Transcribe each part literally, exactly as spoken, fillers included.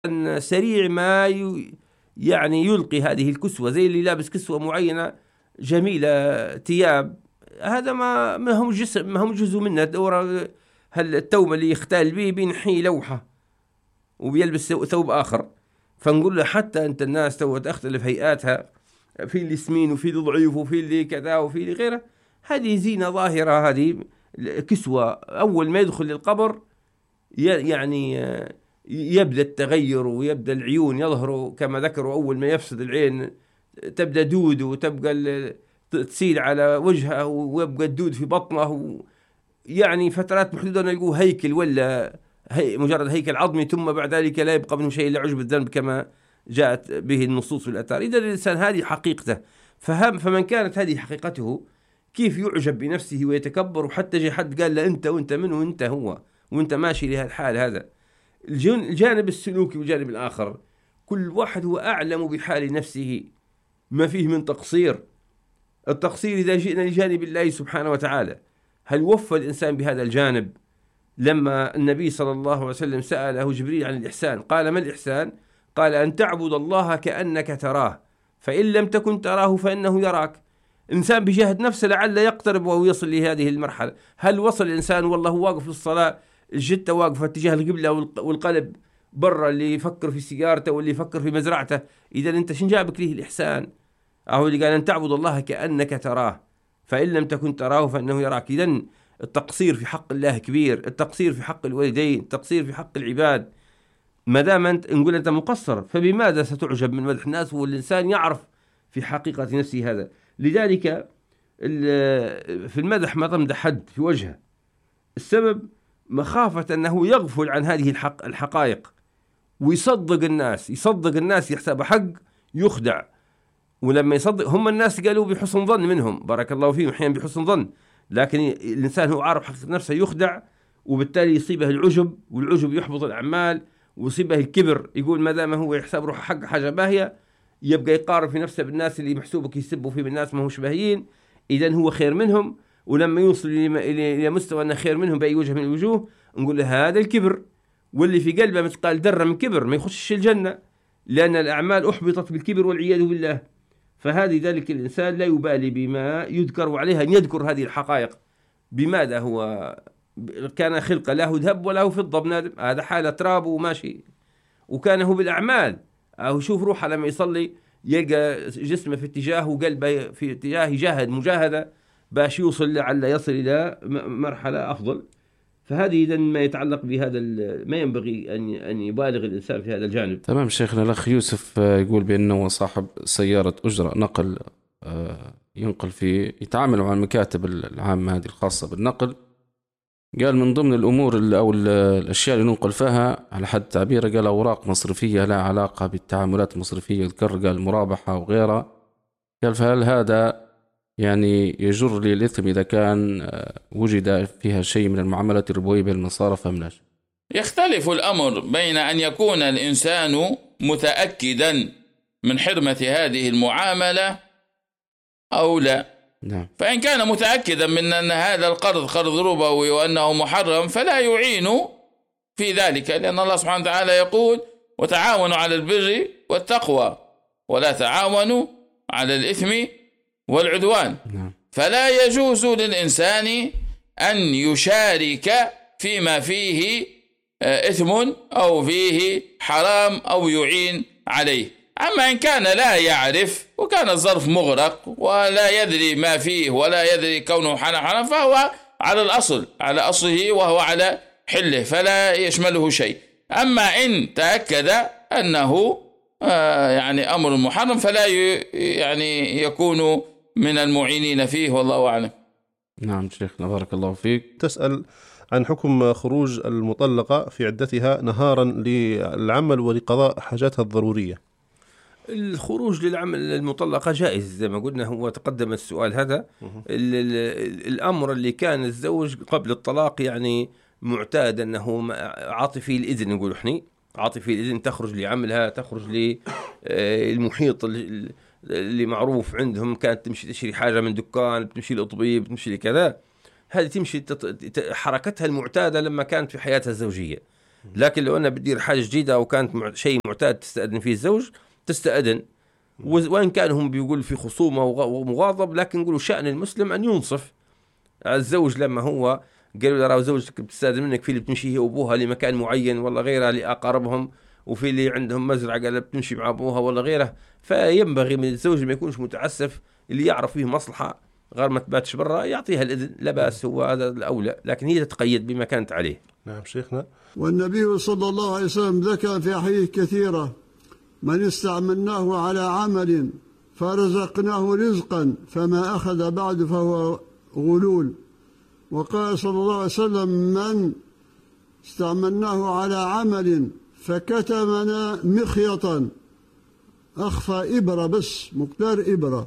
سريع ما يعني يلقي هذه الكسوة، زي اللي لابس كسوة معينة جميلة ثياب، هذا ما ما هم جسم ما هم جزء منه. دورة هل التوم اللي يختال به بينحي لوحة وبيلبس ثوب آخر. فنقول له حتى أنت الناس تو تختلف هيئاتها، في اللي سمين وفي اللي ضعيف وفي اللي كذا وفي اللي غيره، هذه زينة ظاهرة، هذه كسوة. أول ما يدخل للقبر يعني يبدأ التغير ويبدأ العيون يظهروا كما ذكروا. أول ما يفسد العين تبدأ دود وتبقى تسيل على وجهه ويبقى الدود في بطنه، يعني فترات محدودة نلقوه هيكل ولا هي مجرد هيكل عظمي، ثم بعد ذلك لا يبقى منه شيء إلا عجب الذنب كما جاءت به النصوص والآثار. إذا الإنسان هذه حقيقته فهم، فمن كانت هذه حقيقته كيف يعجب بنفسه ويتكبر، وحتى جاء حد قال له أنت وأنت من وأنت هو وأنت ماشي لهذا الحال. هذا الجانب السلوكي والجانب الآخر، كل واحد هو أعلم بحال نفسه ما فيه من تقصير. التقصير إذا جئنا لجانب الله سبحانه وتعالى، هل وفى الإنسان بهذا الجانب؟ لما النبي صلى الله عليه وسلم سأله جبريل عن الإحسان قال ما الإحسان؟ قال أن تعبد الله كأنك تراه فإن لم تكن تراه فإنه يراك. إنسان بجهد نفسه لعل يقترب وهو يصل لهذه المرحلة. هل وصل الإنسان والله واقف في الصلاة الجتة واقفة اتجاه القبلة والقلب برا، اللي يفكر في سيارته واللي يفكر في مزرعته؟ إذا أنت شن جابك له الإحسان؟ أهو اللي قال أن تعبد الله كأنك تراه فإن لم تكن تراه فإنه يراك. إذن التقصير في حق الله كبير، التقصير في حق الوالدين، التقصير في حق العباد. ما دام أنت نقول أنت مقصر فبماذا ستعجب من مدح الناس والإنسان يعرف في حقيقة نفسه هذا؟ لذلك في المدح ما تمدح حد في وجهه، السبب مخافة أنه يغفل عن هذه الحق الحقائق ويصدق الناس، يصدق الناس يحسب حق يخدع. ولما يصدق هم الناس قالوا بحسن ظن منهم، بارك الله فيهم، أحيانا بحسن ظن، لكن الإنسان هو عارف حقيقة نفسه يخدع، وبالتالي يصيبه العجب، والعجب يحبط الأعمال، ويصيبه الكبر. يقول ما دام هو يحسب روح حق حاجة باهية يبقى يقارن في نفسه بالناس اللي محسوبك يسبوا فيه بالناس ما هوش باهيين، إذن هو خير منهم. ولما يوصل إلى مستوى أنه خير منهم بأي وجه من الوجوه نقول له هذا الكبر، واللي في قلبه مثقال ذرة من كبر ما يخشش الجنة، لأن الأعمال أحبطت بالكبر والعياذ بالله. فهذه ذلك الإنسان لا يبالي بما يذكر، وعليها أن يذكر هذه الحقائق. بماذا هو كان خلقه له ذهب وله فضة بنادم، هذا حالة تراب وماشي، وكان هو بالأعمال. أو شوف روحه لما يصلي يلقى جسمه في اتجاه وقلبه في اتجاه، يجاهد مجاهدة باش يوصل لعل يصل إلى مرحلة أفضل. فهذه إذن ما يتعلق بهذا، ما ينبغي أن أن يبالغ الإنسان في هذا الجانب. تمام. شيخنا الأخ يوسف يقول بأنه صاحب سيارة أجرة نقل، ينقل في يتعامل مع المكاتب العامة هذه الخاصة بالنقل. قال من ضمن الأمور أو الأشياء اللي ننقل فيها على حد تعبيره، قال أوراق مصرفية لها علاقة بالتعاملات المصرفية، ذكر قال مرابحة وغيرها. قال فهل هذا يعني يجر لي الإثم إذا كان وجد فيها شيء من المعاملات الربوية بين النصارى فمناش؟ يختلف الأمر بين أن يكون الإنسان متأكدا من حرمة هذه المعاملة أو لا. نعم. فإن كان متأكدا من أن هذا القرض قرض ربوي وأنه محرم فلا يعين في ذلك، لأن الله سبحانه وتعالى يقول وتعاونوا على البر والتقوى ولا تعاونوا على الإثم والعدوان. نعم. فلا يجوز للإنسان أن يشارك فيما فيه إثم أو فيه حرام أو يعين عليه. أما إن كان لا يعرف وكان الظرف مغرق ولا يدري ما فيه ولا يدري كونه حرام فهو على الأصل على أصله وهو على حله فلا يشمله شيء. أما إن تأكد أنه يعني أمر محرم فلا يعني يكون من المعينين فيه، والله أعلم. نعم شيخنا بارك الله فيك. تسأل عن حكم خروج المطلقة في عدتها نهارا للعمل ولقضاء حاجاتها الضرورية. الخروج للعمل المطلقة جائز زي ما قلنا، هو تقدم السؤال هذا. الأمر اللي كان الزوج قبل الطلاق يعني معتاد أنه عاطفي الإذن، نقول إحنا عاطفي الإذن، تخرج لعملها، تخرج للمحيط اللي معروف عندهم، كانت تمشي تشتري حاجة من دكان، بتمشي للطبيب، بتمشي لكذا، هذه تمشي حركتها المعتادة لما كانت في حياتها الزوجية. لكن لو أنا بدير حاجة جديدة أو كانت شيء معتاد تستأذن فيه الزوج تستأذن، وإن كان هم بيقول في خصومة ومغاضب، لكن نقولوا شأن المسلم أن ينصف الزوج لما هو قالوا له راهو زوجتك بتستأذن منك، في اللي بتمشي هي وأبوها لمكان معين ولا غيرها لأقاربهم، وفي اللي عندهم مزرعة قال بتمشي مع أبوها ولا غيره. فينبغي من الزوج ما يكونش متعسف، اللي يعرف فيه مصلحة غير ما تباتش برا يعطيها الإذن، لا بأس، هو هذا الأولى، لكن هي تتقيد بما كانت عليه. نعم شيخنا. والنبي صلى الله عليه وسلم ذكر في أحاديث كثيرة: من استعملناه على عمل فرزقناه رزقا فما أخذ بعد فهو غلول. وقال صلى الله عليه وسلم: من استعملناه على عمل فكتمنا مخيطا، أخفى إبرة بس مقدار إبرة،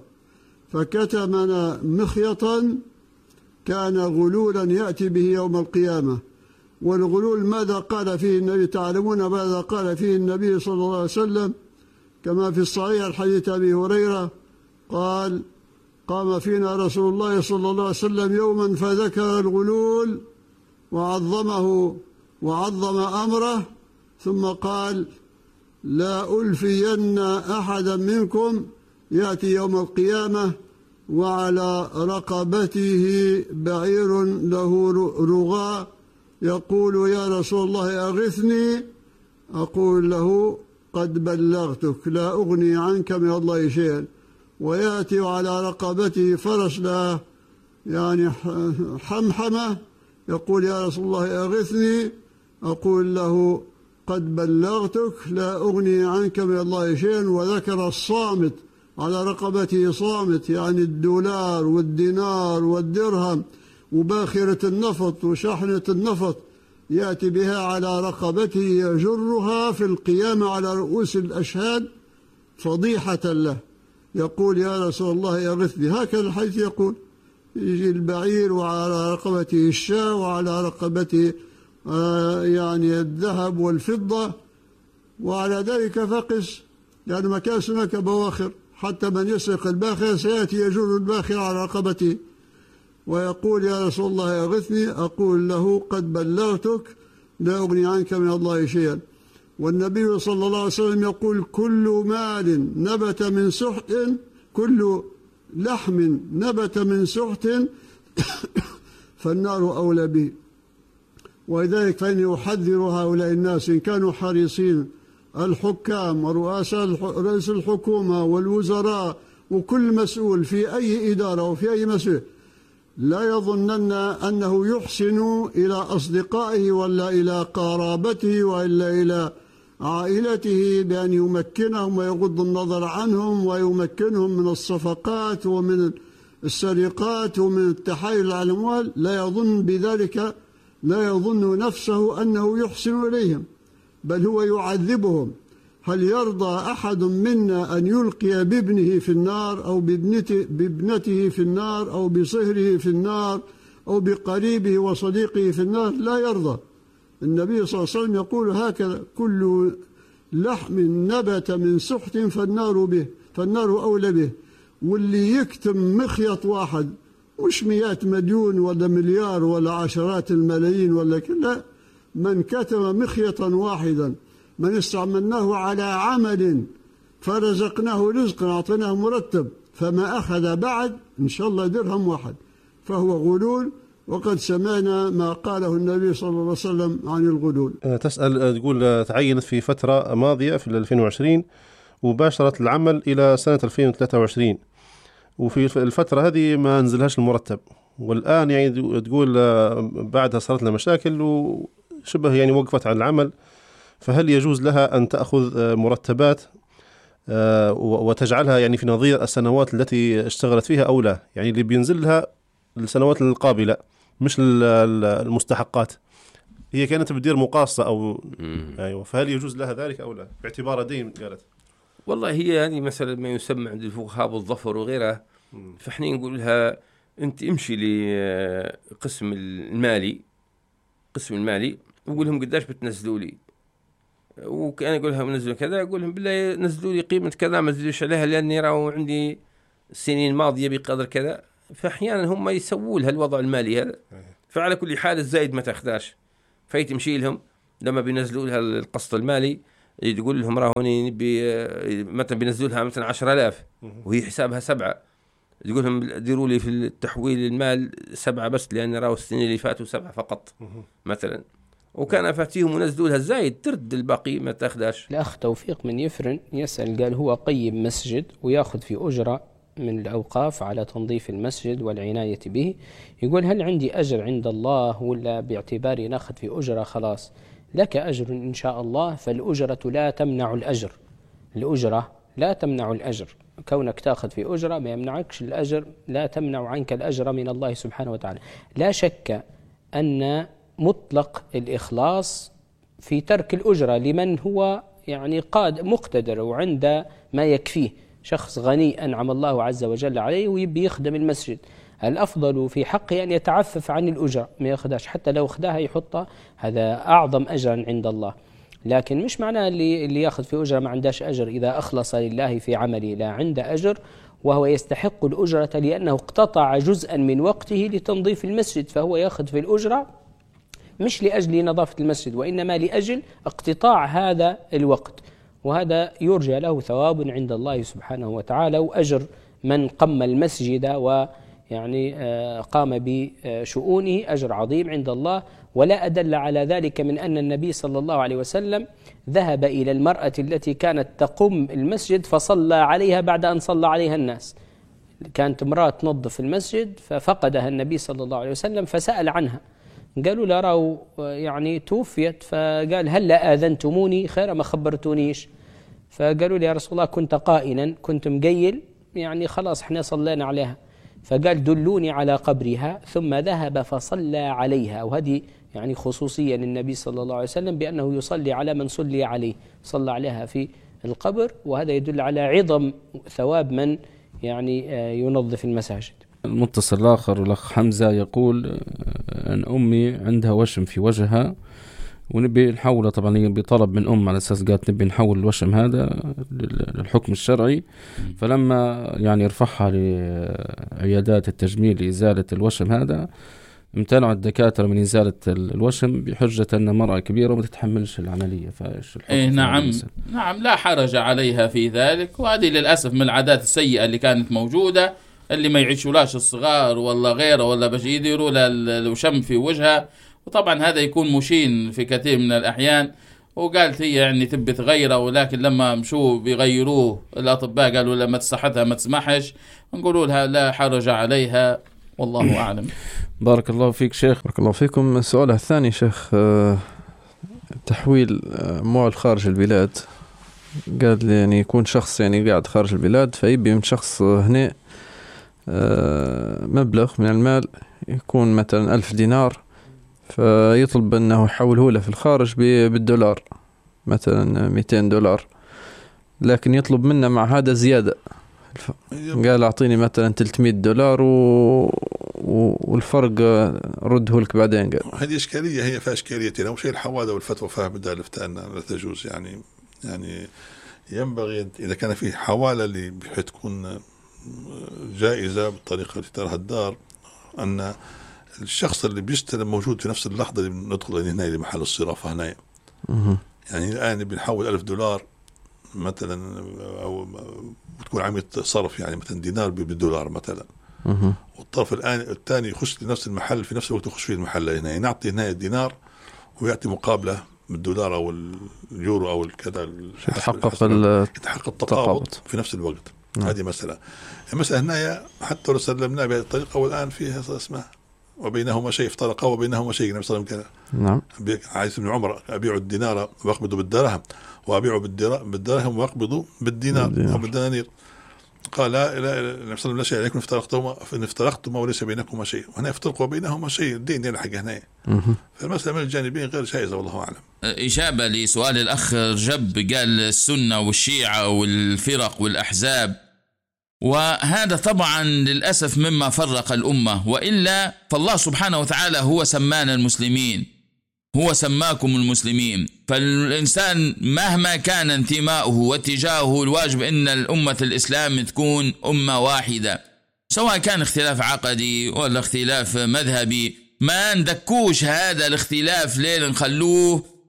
فكتمنا مخيطا كان غلولا يأتي به يوم القيامة. والغلول ماذا قال فيه النبي؟ تعلمون ماذا قال فيه النبي صلى الله عليه وسلم كما في الصحيح الحديث أبي هريرة قال: قام فينا رسول الله صلى الله عليه وسلم يوما فذكر الغلول وعظمه وعظم أمره، ثم قال: لا ألفين أحدا منكم يأتي يوم القيامة وعلى رقبته بعير له رغاء يقول: يا رسول الله أغثني، أقول له: قد بلغتك لا أغني عنك من الله شيئا. ويأتي على رقبته فرس له يعني حمحمة يقول: يا رسول الله أغثني، أقول له: قد بلغتك لا أغني عنك من الله شيئا. وذكر الصامت على رقبته، صامت يعني الدولار والدينار والدرهم وباخرة النفط وشحنة النفط، يأتي بها على رقبته يجرها في القيامة على رؤوس الأشهاد فضيحة له، يقول: يا رسول الله أغثني. هكذا الحديث يقول. يجي البعير وعلى رقبته الشاة وعلى رقبته آه يعني الذهب والفضة، وعلى ذلك فقس، يعني ما كان هناك بواخر، حتى من يسرق الباخرة سيأتي يجر الباخرة على رقبته ويقول: يا رسول الله أغثني، أقول له: قد بلغتك لا أغني عنك من الله شيئا. والنبي صلى الله عليه وسلم يقول: كل مال نبت من سحت، كل لحم نبت من سحت فالنار أولى به. ولذلك فإني أحذر هؤلاء الناس إن كانوا حريصين، الحكام ورؤساء رئيس الحكومة والوزراء وكل مسؤول في أي إدارة وفي أي مسؤول، لا يظنن أنه يحسن إلى أصدقائه ولا إلى قرابته وإلا إلى عائلته بأن يمكنهم ويغض النظر عنهم ويمكنهم من الصفقات ومن السرقات ومن التحايل على الأموال. لا يظن بذلك، لا يظن نفسه أنه يحسن إليهم، بل هو يعذبهم. هل يرضى أحد منا أن يلقي بابنه في النار أو بابنته, بابنته في النار أو بصهره في النار أو بقريبه وصديقه في النار؟ لا يرضى. النبي صلى الله عليه وسلم يقول هكذا: كل لحم نبت من سحت فالنار به، فالنار أولى به. واللي يكتم مخيط واحد، مش مئات مليون ولا مليار ولا عشرات الملايين ولا كلا، من كتم مخيطا واحدا، من استعملناه على عمل فرزقناه رزقا أعطيناه مرتب فما أخذ بعد إن شاء الله درهم واحد فهو غلول. وقد سمعنا ما قاله النبي صلى الله عليه وسلم عن الغلول. تسأل تقول: تعينت في فترة ماضية في ألفين وعشرين وباشرت العمل إلى سنة ألفين وثلاثة وعشرين، وفي الفترة هذه ما نزلهاش المرتب، والآن يعني تقول بعدها صارت لها مشاكل وشبه يعني وقفت عن العمل، فهل يجوز لها أن تأخذ مرتبات وتجعلها يعني في نظير السنوات التي اشتغلت فيها أو لا؟ يعني اللي بينزل لها السنوات القابلة مش المستحقات، هي كانت بدير مقاصة أو أيوة، فهل يجوز لها ذلك أو لا باعتبار دين؟ قالت والله هي يعني مثلا ما يسمى عند الفقهاء بالظفر وغيرها، فإحنا نقول لها أنت امشي لقسم المالي، قسم المالي، وقول لهم قداش بتنزلوا لي، وكان يقول لهم نزلوا كذا، يقول لهم بالله نزلوا لي قيمة كذا، ما نزلوش عليها لأني راهو عندي السنين ماضية بقدر كذا. فأحيانا هم يسووا لها الوضع المالي هذا، فعلى كل حال الزايد ما تاخداش، فيتمشي لهم لما بينزلوا لها القسط المالي يقول لهم راهوني مثلا بينزلوا لها مثلا عشرة آلاف وهي حسابها سبعة، يقول لهم ديروا لي في التحويل المال سبعة بس لأن راهو السنين اللي فاتوا سبعة فقط مثلا، وكان فاتيهم ونزلوا لها الزايد ترد الباقي ما تاخداش. الأخ توفيق من يفرن يسأل قال هو قيم مسجد ويأخذ في أجرة من الأوقاف على تنظيف المسجد والعناية به، يقول هل عندي أجر عند الله ولا باعتباري ناخذ في أجرة خلاص؟ لك أجر إن شاء الله، فالأجرة لا تمنع الأجر، الأجرة لا تمنع الأجر، كونك تأخذ في أجرة ما يمنعكش الأجر، لا تمنع عنك الأجر من الله سبحانه وتعالى. لا شك أن مطلق الإخلاص في ترك الأجرة لمن هو يعني قاد مقتدر وعنده ما يكفيه، شخص غني أنعم الله عز وجل عليه ويبي يخدم المسجد، الأفضل في حقه أن يتعفف عن الأجرة ما يأخذهاش، حتى لو أخذها يحطها، هذا أعظم أجرا عند الله. لكن مش معناه اللي, اللي يأخذ في أجرة ما عندهاش أجر إذا أخلص لله في عمله، لا عنده أجر وهو يستحق الأجرة لأنه اقتطع جزءا من وقته لتنظيف المسجد، فهو يأخذ في الأجرة مش لأجل نظافة المسجد وإنما لأجل اقتطاع هذا الوقت، وهذا يرجى له ثواب عند الله سبحانه وتعالى، وأجر من قم المسجد ويعني قام بشؤونه أجر عظيم عند الله. ولا أدل على ذلك من أن النبي صلى الله عليه وسلم ذهب إلى المرأة التي كانت تقم المسجد فصلى عليها بعد أن صلى عليها الناس، كانت امرأة تنظف المسجد ففقدها النبي صلى الله عليه وسلم فسأل عنها، قالوا لا راو يعني توفيت، فقال هل لا آذنتموني خير ما خبرتونيش، فقالوا لي يا رسول الله كنت قائلا كنت مقيل يعني خلاص احنا صلينا عليها، فقال دلوني على قبرها، ثم ذهب فصلى عليها. وهذه يعني خصوصية للنبي صلى الله عليه وسلم بأنه يصلي على من صلي عليه، صلى عليها في القبر، وهذا يدل على عظم ثواب من يعني ينظف المساجد. المتصل الآخر الأخ حمزة يقول أن أمي عندها وشم في وجهها ونبي نحوله، طبعا بطلب من أم على أساس قالت نبي نحول الوشم هذا للحكم الشرعي، فلما يعني رفعها لعيادات التجميل لإزالة الوشم هذا امتنعوا الدكاترة من إزالة الوشم بحجة أن مرأة كبيرة وما تتحملش العملية. فإيش الحكم؟ إيه نعم نعم لا حرج عليها في ذلك، وهذه للأسف من العادات السيئة اللي كانت موجودة، اللي ما يعيشولاش الصغار ولا غيره ولا باش يديروا له الوشم في وجهها، وطبعا هذا يكون مشين في كثير من الأحيان. وقالت هي يعني تبي تغيره، ولكن لما مشوا بيغيروه الأطباء قالوا لما تصحتها ما تسمحش، نقولوا لها لا حرج عليها والله أعلم. بارك الله فيك شيخ. بارك الله فيكم. سؤالها الثاني شيخ، تحويل أموال خارج البلاد، قال لي يعني يكون شخص يعني قاعد خارج البلاد فيبي من شخص هنا مبلغ من المال يكون مثلا ألف دينار، فيطلب أنه يحوله له في الخارج بالدولار مثلا مئتين دولار، لكن يطلب منا مع هذا زيادة، قال أعطيني مثلا ثلاثمئة دولار و... والفرق رده لك بعدين. قال هذه إشكالية، هي فيها إشكاليتين، أو شيء الحوادة والفتوى فيها بدأ الفتاة لا تجوز، يعني يعني ينبغي إذا كان في حوالة اللي بحيث تكون جائزة بالطريقة التي تراها الدار، أن الشخص اللي بيستلم موجود في نفس اللحظة اللي ندخل هنا لمحل الصرافة هنا. يعني الآن بنحول ألف دولار مثلا، أو بتكون عملية صرف يعني مثلا دينار بالدولار مثلا، والطرف الآن الثاني يخش لنفس المحل في نفس الوقت يخش فيه المحل هنا، نعطي هنا الدينار ويعطي مقابلة بالدولار أو اليورو أو الكذا، يتحقق يتحقق التقابض في نفس الوقت. نعم. هذه مسألة. المسألة هنا حتى لو سلمنا بهذه الطريقة والآن فيها اسمها وبينهما شيء، افترقا وبينهما شيء. النبي صلى الله عليه وسلم نعم عايز ابن عمر أبيع الدينار وأقبض بالدرهم، وأبيع بالدرهم وأقبض بالدينار أو بالدنانير. قال لا لا النبي صلى الله عليه وسلم لا شيء عليكم افترقتما فإن افترقتما وليس بينكما شيء، وهنا افترق وبينهما شيء، الدين دين حق هنا. فالمسألة من الجانبين غير جائزة والله أعلم. إجابة لسؤال الأخ رجب، قال السنة والشيعة والفرق والأحزاب، وهذا طبعا للأسف مما فرق الأمة، وإلا فالله سبحانه وتعالى هو سمانا المسلمين، هو سماكم المسلمين، فالإنسان مهما كان انتماؤه واتجاهه الواجب إن الأمة الإسلام تكون أمة واحدة، سواء كان اختلاف عقدي ولا اختلاف مذهبي، ما ندكوش هذا الاختلاف ليه، نخلوه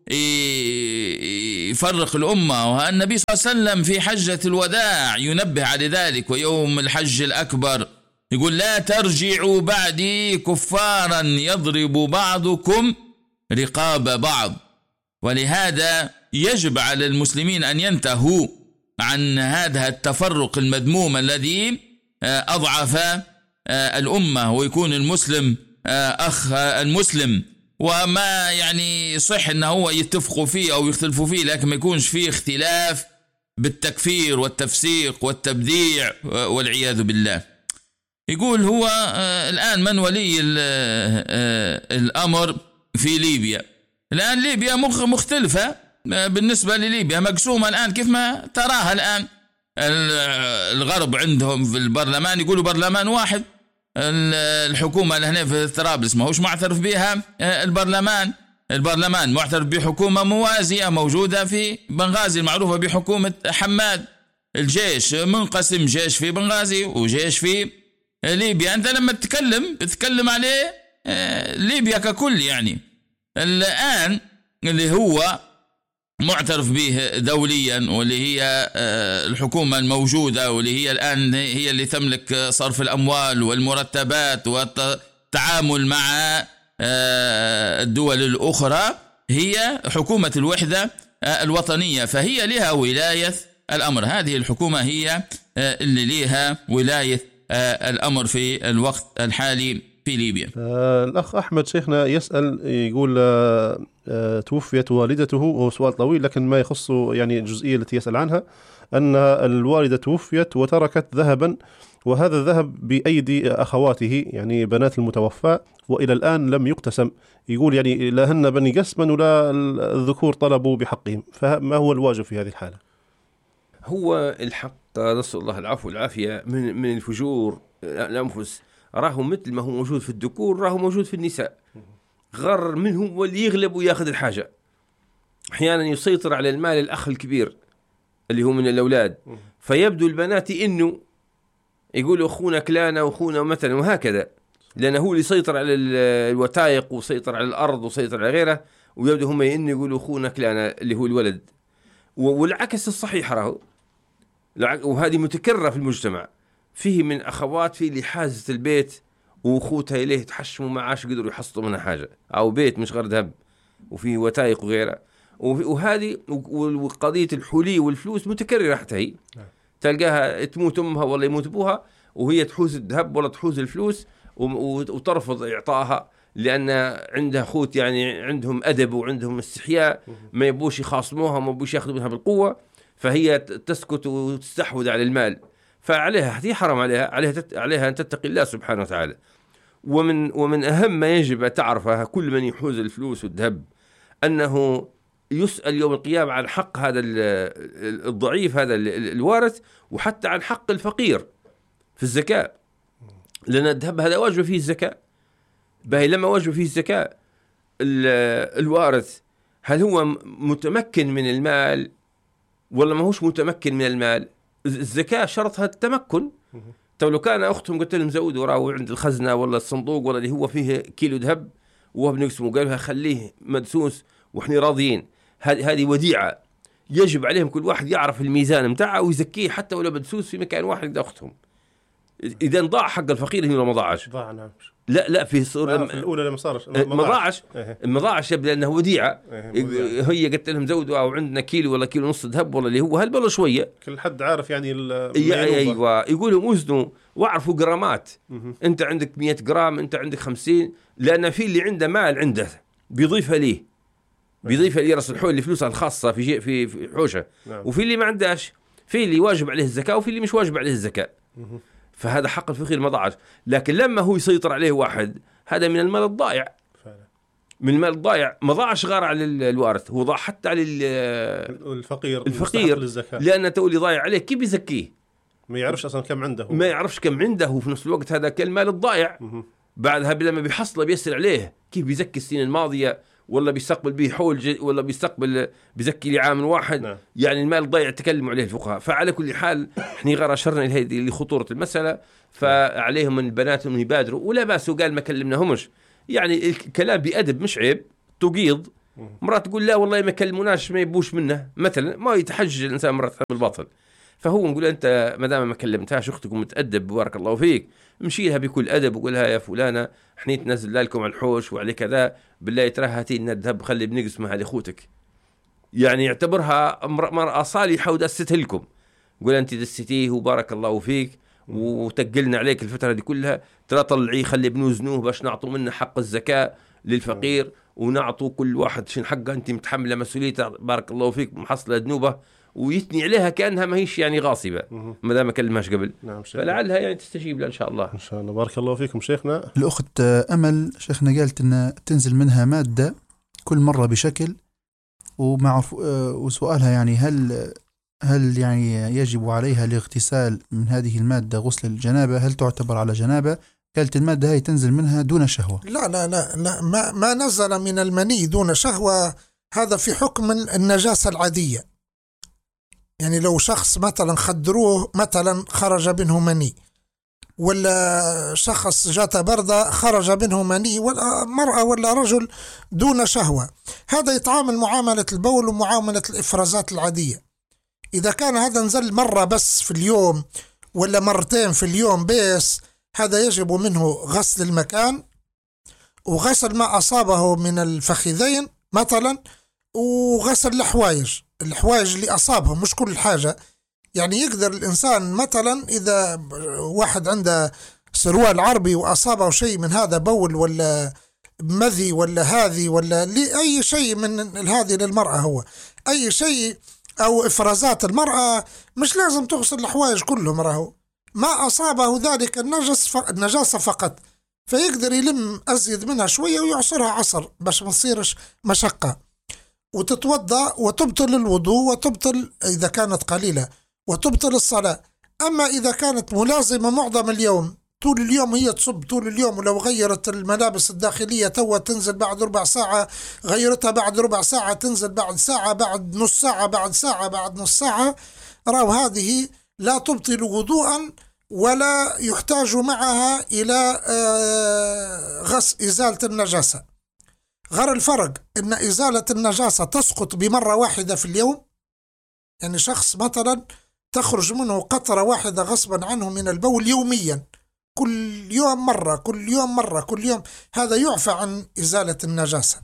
يفرق الأمة. والنبي صلى الله عليه وسلم في حجة الوداع ينبه على ذلك، ويوم الحج الأكبر يقول لا ترجعوا بعدي كفارا يضرب بعضكم رقاب بعض. ولهذا يجب على المسلمين أن ينتهوا عن هذا التفرق المذموم الذي أضعف الأمة، ويكون المسلم أخ المسلم، وما يعني صح أنه هو يتفقوا فيه أو يختلفوا فيه، لكن ما يكونش فيه اختلاف بالتكفير والتفسيق والتبديع والعياذ بالله. يقول هو الآن من ولي الأمر في ليبيا؟ الآن ليبيا مختلفة بالنسبة لليبيا، مقسومة الآن كيف ما تراها الآن. الغرب عندهم في البرلمان يقولوا برلمان واحد، الحكومة اللي هنا في طرابلس ما هوش معترف بها البرلمان، البرلمان معترف بحكومة موازية موجودة في بنغازي المعروفة بحكومة حماد. الجيش منقسم، جيش في بنغازي وجيش في ليبيا. أنت لما تتكلم تتكلم عليه ليبيا ككل. يعني الآن اللي هو معترف به دوليا واللي هي الحكومة الموجودة، واللي هي الآن هي اللي تملك صرف الأموال والمرتبات والتعامل مع الدول الأخرى، هي حكومة الوحدة الوطنية، فهي لها ولاية الأمر. هذه الحكومة هي اللي لها ولاية الأمر في الوقت الحالي في ليبيا. الأخ أحمد شيخنا يسأل يقول توفيت والدته، وهو سؤال طويل لكن ما يخص يعني الجزئية التي يسأل عنها، أن الوالدة توفيت وتركت ذهبا، وهذا الذهب بأيدي أخواته يعني بنات المتوفى، وإلى الآن لم يقتسم. يقول يعني لا هن بني قسما ولا الذكور طلبوا بحقهم، فما هو الواجب في هذه الحالة؟ هو الحق نسأل الله العفو والعافية من من الفجور الأنفس، راهو مثل ما هو موجود في الذكور راهو موجود في النساء. غر منهم واللي يغلب وياخذ الحاجة. أحيانا يسيطر على المال الأخ الكبير اللي هو من الأولاد، فيبدو البنات إنه يقولوا أخونا كلانا وأخونا مثلا وهكذا، لأنه هو اللي يسيطر على الوثائق وسيطر على الأرض وسيطر على غيره، ويبدو هم إنه يقولوا أخونا كلانا اللي هو الولد. والعكس الصحيح راهو، وهذه متكررة في المجتمع. فيه من أخوات في اللي حازت البيت وأخوتها إليه تحشموا معاش قدروا يحصلوا منها حاجة، أو بيت مش غير ذهب وفيه وثائق وغيرها. وهذه وقضية الحلي والفلوس متكررة حتى هي، تلقاها تموت أمها ولا يموت أبوها وهي تحوز الذهب ولا تحوز الفلوس وترفض إعطائها، لأن عندها أخوت يعني عندهم أدب وعندهم استحياء، ما يبوش يخاصموها وما يبوش يأخذوا منها بالقوة، فهي تسكت وتستحوذ على المال. فعليها هي حرام عليها عليها تت... عليها أن تتقي الله سبحانه وتعالى. ومن ومن أهم ما يجب تعرفها كل من يحوز الفلوس والذهب أنه يسأل يوم القيامة عن حق هذا الضعيف هذا الوارث، وحتى عن حق الفقير في الزكاة، لأن الذهب هذا واجب فيه الزكاة. باهي لما واجب فيه الزكاة الوارث هل هو متمكن من المال ولا ما هوش متمكن من المال؟ الزكاة شرطها التمكن. طب لو كان أختهم قلت لهم زودوا راهو عند الخزنة ولا الصندوق ولا اللي هو فيه كيلو ذهب وهو بنقسمه، قالوا خليه مدسوس وإحنا راضيين، هذه هذه وديعة يجب عليهم كل واحد يعرف الميزان متاعه ويزكيه حتى ولو مدسوس في مكان واحد عند أختهم. إذا ضاع حق الفقير هنا ما ضاعش. ضاع نعم. لا لا في صورة في الأولى لما صارش ما ضاعش ما ضاعش لأنه وديعة. هي قلت لهم زودوا أو عندنا كيلو ولا كيلو نص ذهب ولا اللي هو هل ولا شوية، كل حد عارف يعني أيوة يقولوا وزنوا واعرفوا جرامات. أنت عندك مئة جرام، أنت عندك خمسين، لأن في اللي عنده مال عنده بيضيفها ليه بيضيفها ليه رأس الحول اللي فلوسها الخاصة في شيء في في حوشة. نعم. وفي اللي ما عندهاش، في اللي واجب عليه الزكاة وفي اللي مش واجب عليه الزكاة. فهذا حق الفقير ما ضاعش. لكن لما هو يسيطر عليه واحد هذا من المال الضائع فعلا. من المال الضائع ما ضاعش غير على الوارث، هو ضاع حتى على الفقير الفقير لأن تولي ضايع عليه كيف يزكيه؟ ما يعرفش أصلا كم عنده، ما يعرفش كم عنده، وفي نفس الوقت هذا كالمال الضائع. بعدها لما بيحصله بيسأل عليه كيف بيزكي السنين الماضية ولا بيستقبل به حول ولا بيستقبل بيزكي لعام واحد. نعم. يعني المال الضائع تكلموا عليه الفقهاء. فعلى كل حال احنا غير أشرنا لهذه لخطورة المسألة، فعليهم من البنات أن يبادروا ولا بأس. وقال ما كلمناهمش يعني الكلام بأدب مش عيب، تقيض مرات تقول لا والله ما كلموناش ما يبوش منه مثلا، ما يتحجج الإنسان مرات بالباطل. فهو نقول أنت ما دام ما كلمتهاش أختك ومتأدب بارك الله فيك، مشي لها بكل أدب وقولها يا فلانة احنا تنزل لكم على الحوش وعلى كذا، بالله ترى هاتي نذهب خلي بنقسمها هذه أخوتك، يعني يعتبرها مرأة صالحة ودستها لكم. قول أنت دستيه وبارك الله فيك وتقلنا عليك الفترة دي كلها، ترى طلعيه خلي بنوزنوه باش نعطوا منه حق الزكاة للفقير ونعطوا كل واحد شن حقه، أنت متحملة مسؤوليته بارك الله فيك محصلة ذنوبه، ويثني عليها كأنها ما هيش يعني غاصبة ما دام كلمهاش قبل. نعم فلعلها يعني تستجيب له إن شاء الله. إن شاء الله. بارك الله فيكم شيخنا. الأخت أمل شيخنا قالت أن تنزل منها مادة كل مرة بشكل، ومع وسؤالها يعني هل هل يعني يجب عليها الاغتسال من هذه المادة غسل الجنابة؟ هل تعتبر على جنابة؟ قالت المادة هاي تنزل منها دون شهوة. لا لا لا, لا ما, ما نزل من المني دون شهوة هذا في حكم النجاسة العادية. يعني لو شخص مثلا خدروه مثلا خرج منه مني، ولا شخص جات بردة خرج منه مني، ولا مرأة ولا رجل دون شهوة، هذا يتعامل معاملة البول ومعاملة الإفرازات العادية. إذا كان هذا نزل مرة بس في اليوم ولا مرتين في اليوم بس، هذا يجب منه غسل المكان وغسل ما أصابه من الفخذين مثلا، وغسل الحوايج الحوايج اللي أصابهم، مش كل حاجة. يعني يقدر الإنسان مثلا إذا واحد عنده سروال عربي وأصابه شيء من هذا بول ولا مذي ولا هذه ولا أي شيء من هذه للمرأة، هو أي شيء أو إفرازات المرأة مش لازم تغسل الحوايج كلهم، راهو ما أصابه ذلك النجس ف... النجاسة فقط، فيقدر يلم أزيد منها شوية ويعصرها عصر باش ما تصيرش مشقة، وتتوضأ وتبطل الوضوء وتبطل إذا كانت قليلة وتبطل الصلاة. أما إذا كانت ملازمة معظم اليوم طول اليوم هي تصب طول اليوم، ولو غيرت الملابس الداخلية توا تنزل بعد ربع ساعة، غيرتها بعد ربع ساعة تنزل بعد ساعة بعد نص ساعة بعد ساعة بعد نص ساعة، راو هذه لا تبطل وضوءا ولا يحتاج معها إلى غسل إزالة النجاسة. غير الفرق أن إزالة النجاسة تسقط بمرة واحدة في اليوم، يعني شخص مثلا تخرج منه قطرة واحدة غصبا عنه من البول يوميا، كل يوم مرة كل يوم مرة كل يوم، هذا يعفى عن إزالة النجاسة.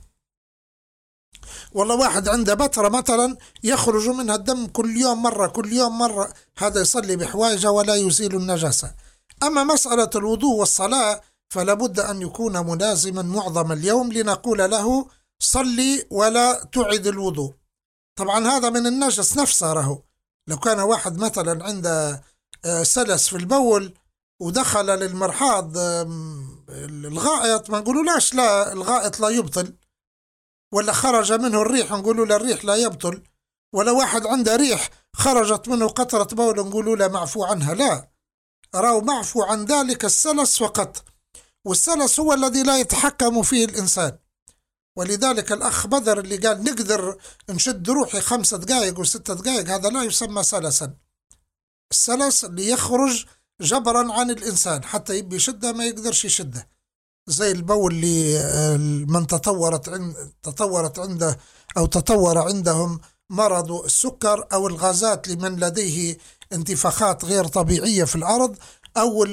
والله واحد عنده بترة مثلا يخرج منها الدم كل يوم مرة كل يوم مرة، هذا يصلي بحوايجه ولا يزيل النجاسة. أما مسألة الوضوء والصلاة فلا بد أن يكون ملازما معظم اليوم لنقول له صلي ولا تعد الوضوء. طبعا هذا من النجس نفسه، راه لو كان واحد مثلا عنده سلس في البول ودخل للمرحاض الغائط ما نقولوا لاش لا الغائط لا يبطل، ولا خرج منه الريح نقولوا له الريح لا يبطل، ولا واحد عنده ريح خرجت منه قطرة بول نقولوا له معفو عنها، لا، راو معفو عن ذلك السلس فقط، والسلس هو الذي لا يتحكم فيه الإنسان. ولذلك الأخ بدر اللي قال نقدر نشد روحي خمسة دقائق وستة دقائق، هذا لا يسمى سلسا. السلس اللي يخرج جبرا عن الإنسان حتى يبي يشده ما يقدرش يشده، زي البول اللي من تطورت عند تطورت عنده أو تطور عندهم مرض السكر أو الغازات لمن لديه انتفاخات غير طبيعية في الأرض، أو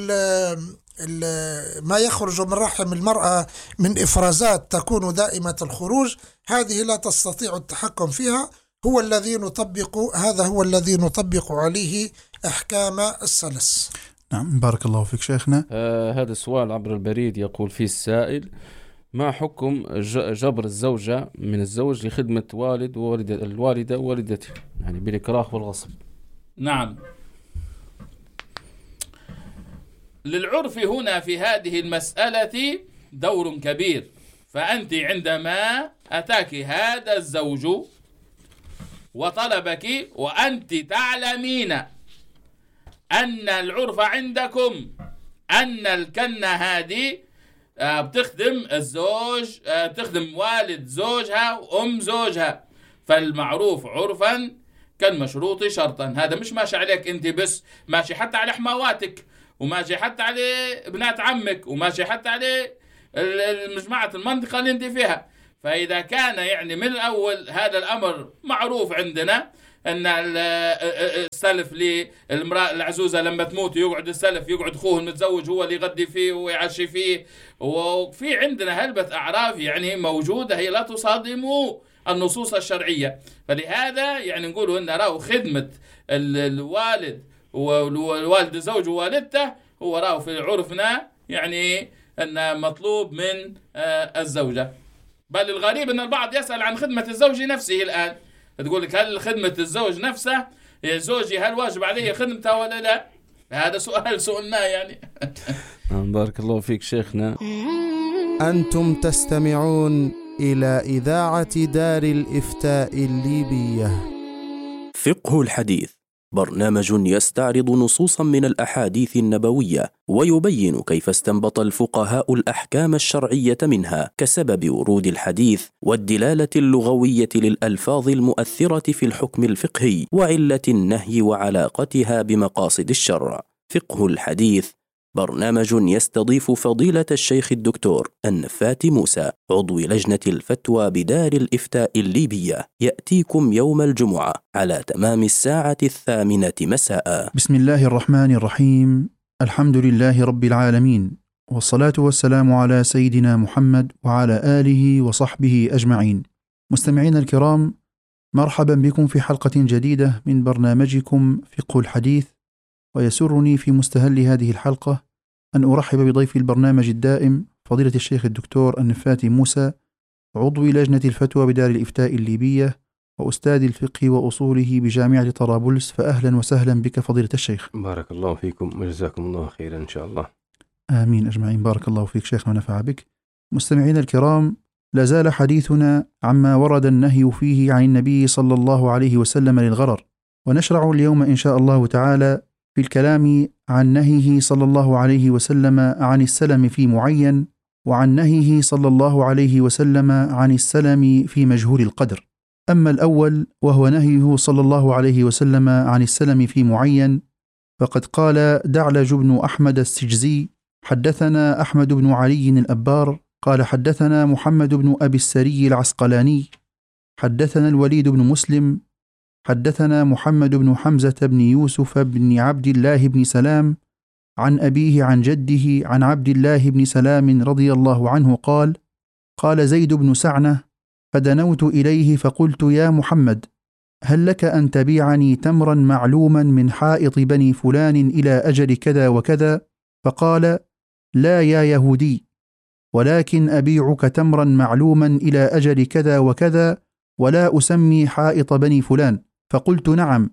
ما يخرج من رحم المرأة من إفرازات تكون دائمة الخروج، هذه لا تستطيع التحكم فيها، هو الذي نطبق هذا هو الذي نطبق عليه أحكام السلس. نعم بارك الله فيك شيخنا. آه هذا السؤال عبر البريد يقول فيه السائل: ما حكم جبر الزوجة من الزوج لخدمة والد ووالدة الوالدة ووالدته، يعني بالإكراه والغصب؟ نعم، للعرف هنا في هذه المسألة دور كبير. فأنت عندما أتاك هذا الزوج وطلبك وأنت تعلمين أن العرف عندكم أن الكنة هذه بتخدم الزوج، بتخدم والد زوجها وأم زوجها، فالمعروف عرفا كالمشروط شرطا. هذا مش ماشي عليك أنت بس، ماشي حتى على حمواتك، وماشي حتى على بنات عمك، وماشي حتى على المجموعة المنطقة اللي أنت فيها. فإذا كان يعني من الأول هذا الأمر معروف عندنا أن السلف للمرأة العزوزة لما تموت يقعد السلف، يقعد أخوه المتزوج هو اللي يغدي فيه ويعشي فيه، وفي عندنا هلبة أعراف يعني موجودة هي لا تصادم النصوص الشرعية. فلهذا يعني نقول أن رأوا خدمة الوالد والوالد الزوج ووالدته هو رأوا في عرفنا يعني أن مطلوب من الزوجة. بل الغريب أن البعض يسأل عن خدمة الزوج نفسه الآن، تقول لك هل خدمة الزوج نفسه زوجي هل واجب عليه خدمته ولا لا؟ هذا سؤال سؤالنا يعني. بارك الله فيك شيخنا. أنتم تستمعون إلى إذاعة دار الإفتاء الليبية. فقه الحديث برنامج يستعرض نصوصا من الأحاديث النبوية ويبين كيف استنبط الفقهاء الأحكام الشرعية منها كسبب ورود الحديث والدلالة اللغوية للألفاظ المؤثرة في الحكم الفقهي وعلة النهي وعلاقتها بمقاصد الشرع. فقه الحديث برنامج يستضيف فضيلة الشيخ الدكتور النفات موسى عضو لجنة الفتوى بدار الإفتاء الليبية، يأتيكم يوم الجمعة على تمام الساعة الثامنة مساء. بسم الله الرحمن الرحيم. الحمد لله رب العالمين، والصلاة والسلام على سيدنا محمد وعلى آله وصحبه أجمعين. مستمعين الكرام، مرحبا بكم في حلقة جديدة من برنامجكم فقه الحديث. ويسرني في مستهل هذه الحلقة أن أرحب بضيف البرنامج الدائم فضيلة الشيخ الدكتور النفات موسى عضو لجنة الفتوى بدار الإفتاء الليبية وأستاذ الفقه وأصوله بجامعة طرابلس. فأهلا وسهلا بك فضيلة الشيخ. بارك الله فيكم وجزاكم الله خيرا إن شاء الله. آمين أجمعين. بارك الله فيك شيخنا ونفع بك. مستمعين الكرام، لازال حديثنا عما ورد النهي فيه عن النبي صلى الله عليه وسلم للغرر، ونشرع اليوم إن شاء الله تعالى في الكلام عن نهيه صلى الله عليه وسلم عن السلم في معين، وعن نهيه صلى الله عليه وسلم عن السلم في مجهول القدر. أما الأول وهو نهيه صلى الله عليه وسلم عن السلم في معين، فقد قال دعلج بن أحمد السجزي حدثنا أحمد بن علي الأبار قال حدثنا محمد بن أبي السري العسقلاني حدثنا الوليد بن مسلم حدثنا محمد بن حمزة بن يوسف بن عبد الله بن سلام عن أبيه عن جده عن عبد الله بن سلام رضي الله عنه قال قال زيد بن سعنة فدنوت إليه فقلت يا محمد هل لك أن تبيعني تمرا معلوما من حائط بني فلان إلى أجل كذا وكذا؟ فقال لا يا يهودي، ولكن أبيعك تمرا معلوما إلى أجل كذا وكذا ولا أسمي حائط بني فلان. فقلت نعم،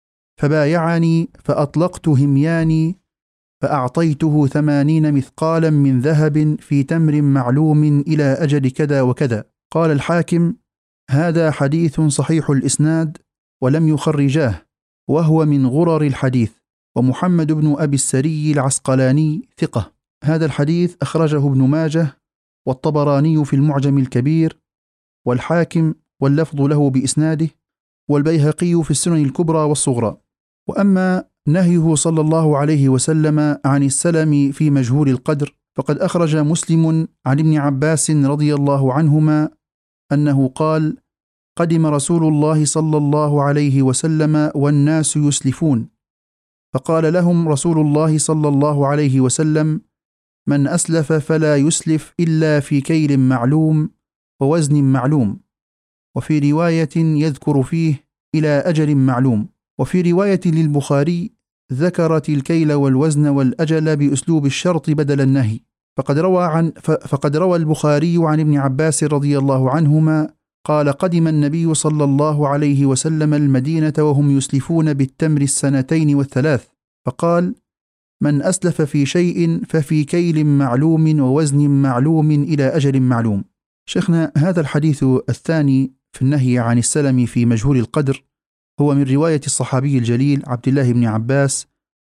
فبايعني فأطلقت همياني فأعطيته ثمانين مثقالا من ذهب في تمر معلوم إلى أجل كذا وكذا. قال الحاكم هذا حديث صحيح الإسناد ولم يخرجاه، وهو من غرر الحديث، ومحمد بن أبي السري العسقلاني ثقة. هذا الحديث أخرجه ابن ماجه والطبراني في المعجم الكبير والحاكم واللفظ له بإسناده، والبيهقي في السنن الكبرى والصغرى. وأما نهيه صلى الله عليه وسلم عن السلم في مجهول القدر فقد أخرج مسلم عن ابن عباس رضي الله عنهما أنه قال قدم رسول الله صلى الله عليه وسلم والناس يسلفون، فقال لهم رسول الله صلى الله عليه وسلم من أسلف فلا يسلف إلا في كيل معلوم ووزن معلوم، وفي رواية يذكر فيه إلى أجل معلوم، وفي رواية للبخاري ذكرت الكيل والوزن والأجل بأسلوب الشرط بدل النهي. فقد روى عن فقد روى البخاري عن ابن عباس رضي الله عنهما قال قدم النبي صلى الله عليه وسلم المدينة وهم يسلفون بالتمر السنتين والثلاث، فقال من أسلف في شيء ففي كيل معلوم ووزن معلوم إلى أجل معلوم. شيخنا، هذا الحديث الثاني في النهي عن السلم في مجهول القدر هو من رواية الصحابي الجليل عبد الله بن عباس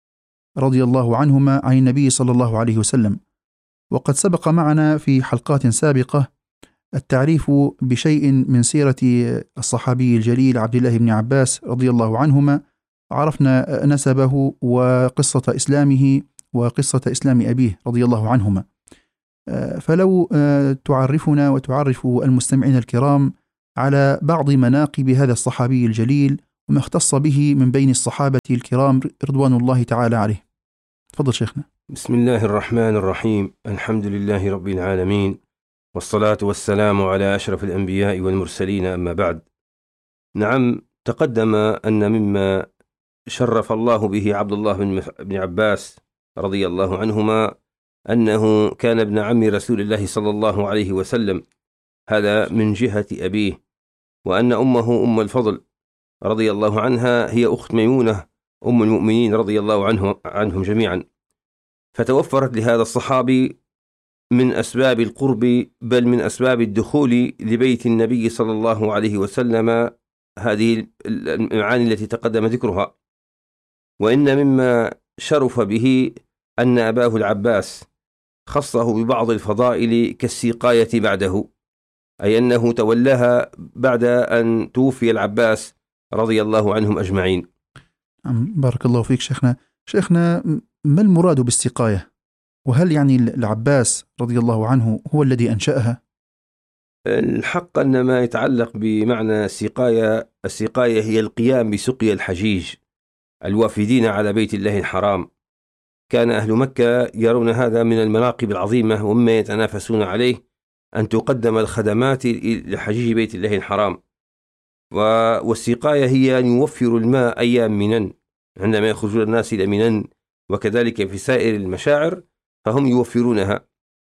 رضي الله عنهما عن النبي صلى الله عليه وسلم. وقد سبق معنا في حلقات سابقة التعريف بشيء من سيرة الصحابي الجليل عبد الله بن عباس رضي الله عنهما، عرفنا نسبه وقصة إسلامه وقصة إسلام أبيه رضي الله عنهما. فلو تعرفنا وتعرف المستمعين الكرام على بعض مناقب هذا الصحابي الجليل وما اختص به من بين الصحابة الكرام رضوان الله تعالى عليه. تفضل شيخنا. بسم الله الرحمن الرحيم. الحمد لله رب العالمين، والصلاة والسلام على أشرف الأنبياء والمرسلين، أما بعد. نعم، تقدم أن مما شرف الله به عبد الله بن عباس رضي الله عنهما أنه كان ابن عم رسول الله صلى الله عليه وسلم، هذا من جهة أبيه، وأن أمه أم الفضل رضي الله عنها هي أخت ميمونة أم المؤمنين رضي الله عنه عنهم جميعا. فتوفرت لهذا الصحابي من أسباب القرب، بل من أسباب الدخول لبيت النبي صلى الله عليه وسلم، هذه المعاني التي تقدم ذكرها. وإن مما شرف به أن أباه العباس خصه ببعض الفضائل كالسقاية بعده، أي أنه تولاها بعد أن توفي العباس رضي الله عنهم أجمعين. بارك الله فيك شيخنا. شيخنا، ما المراد بالسقاية؟ وهل يعني العباس رضي الله عنه هو الذي أنشأها؟ الحق أن ما يتعلق بمعنى السقاية، السقاية هي القيام بسقيا الحجيج الوافدين على بيت الله الحرام. كان أهل مكة يرون هذا من المناقب العظيمة، ومما يتنافسون عليه أن تقدم الخدمات لحجيج بيت الله الحرام. والسقاية هي أن يوفر الماء أيام منن عندما يخرجون الناس إلى منن، وكذلك في سائر المشاعر فهم يوفرونها.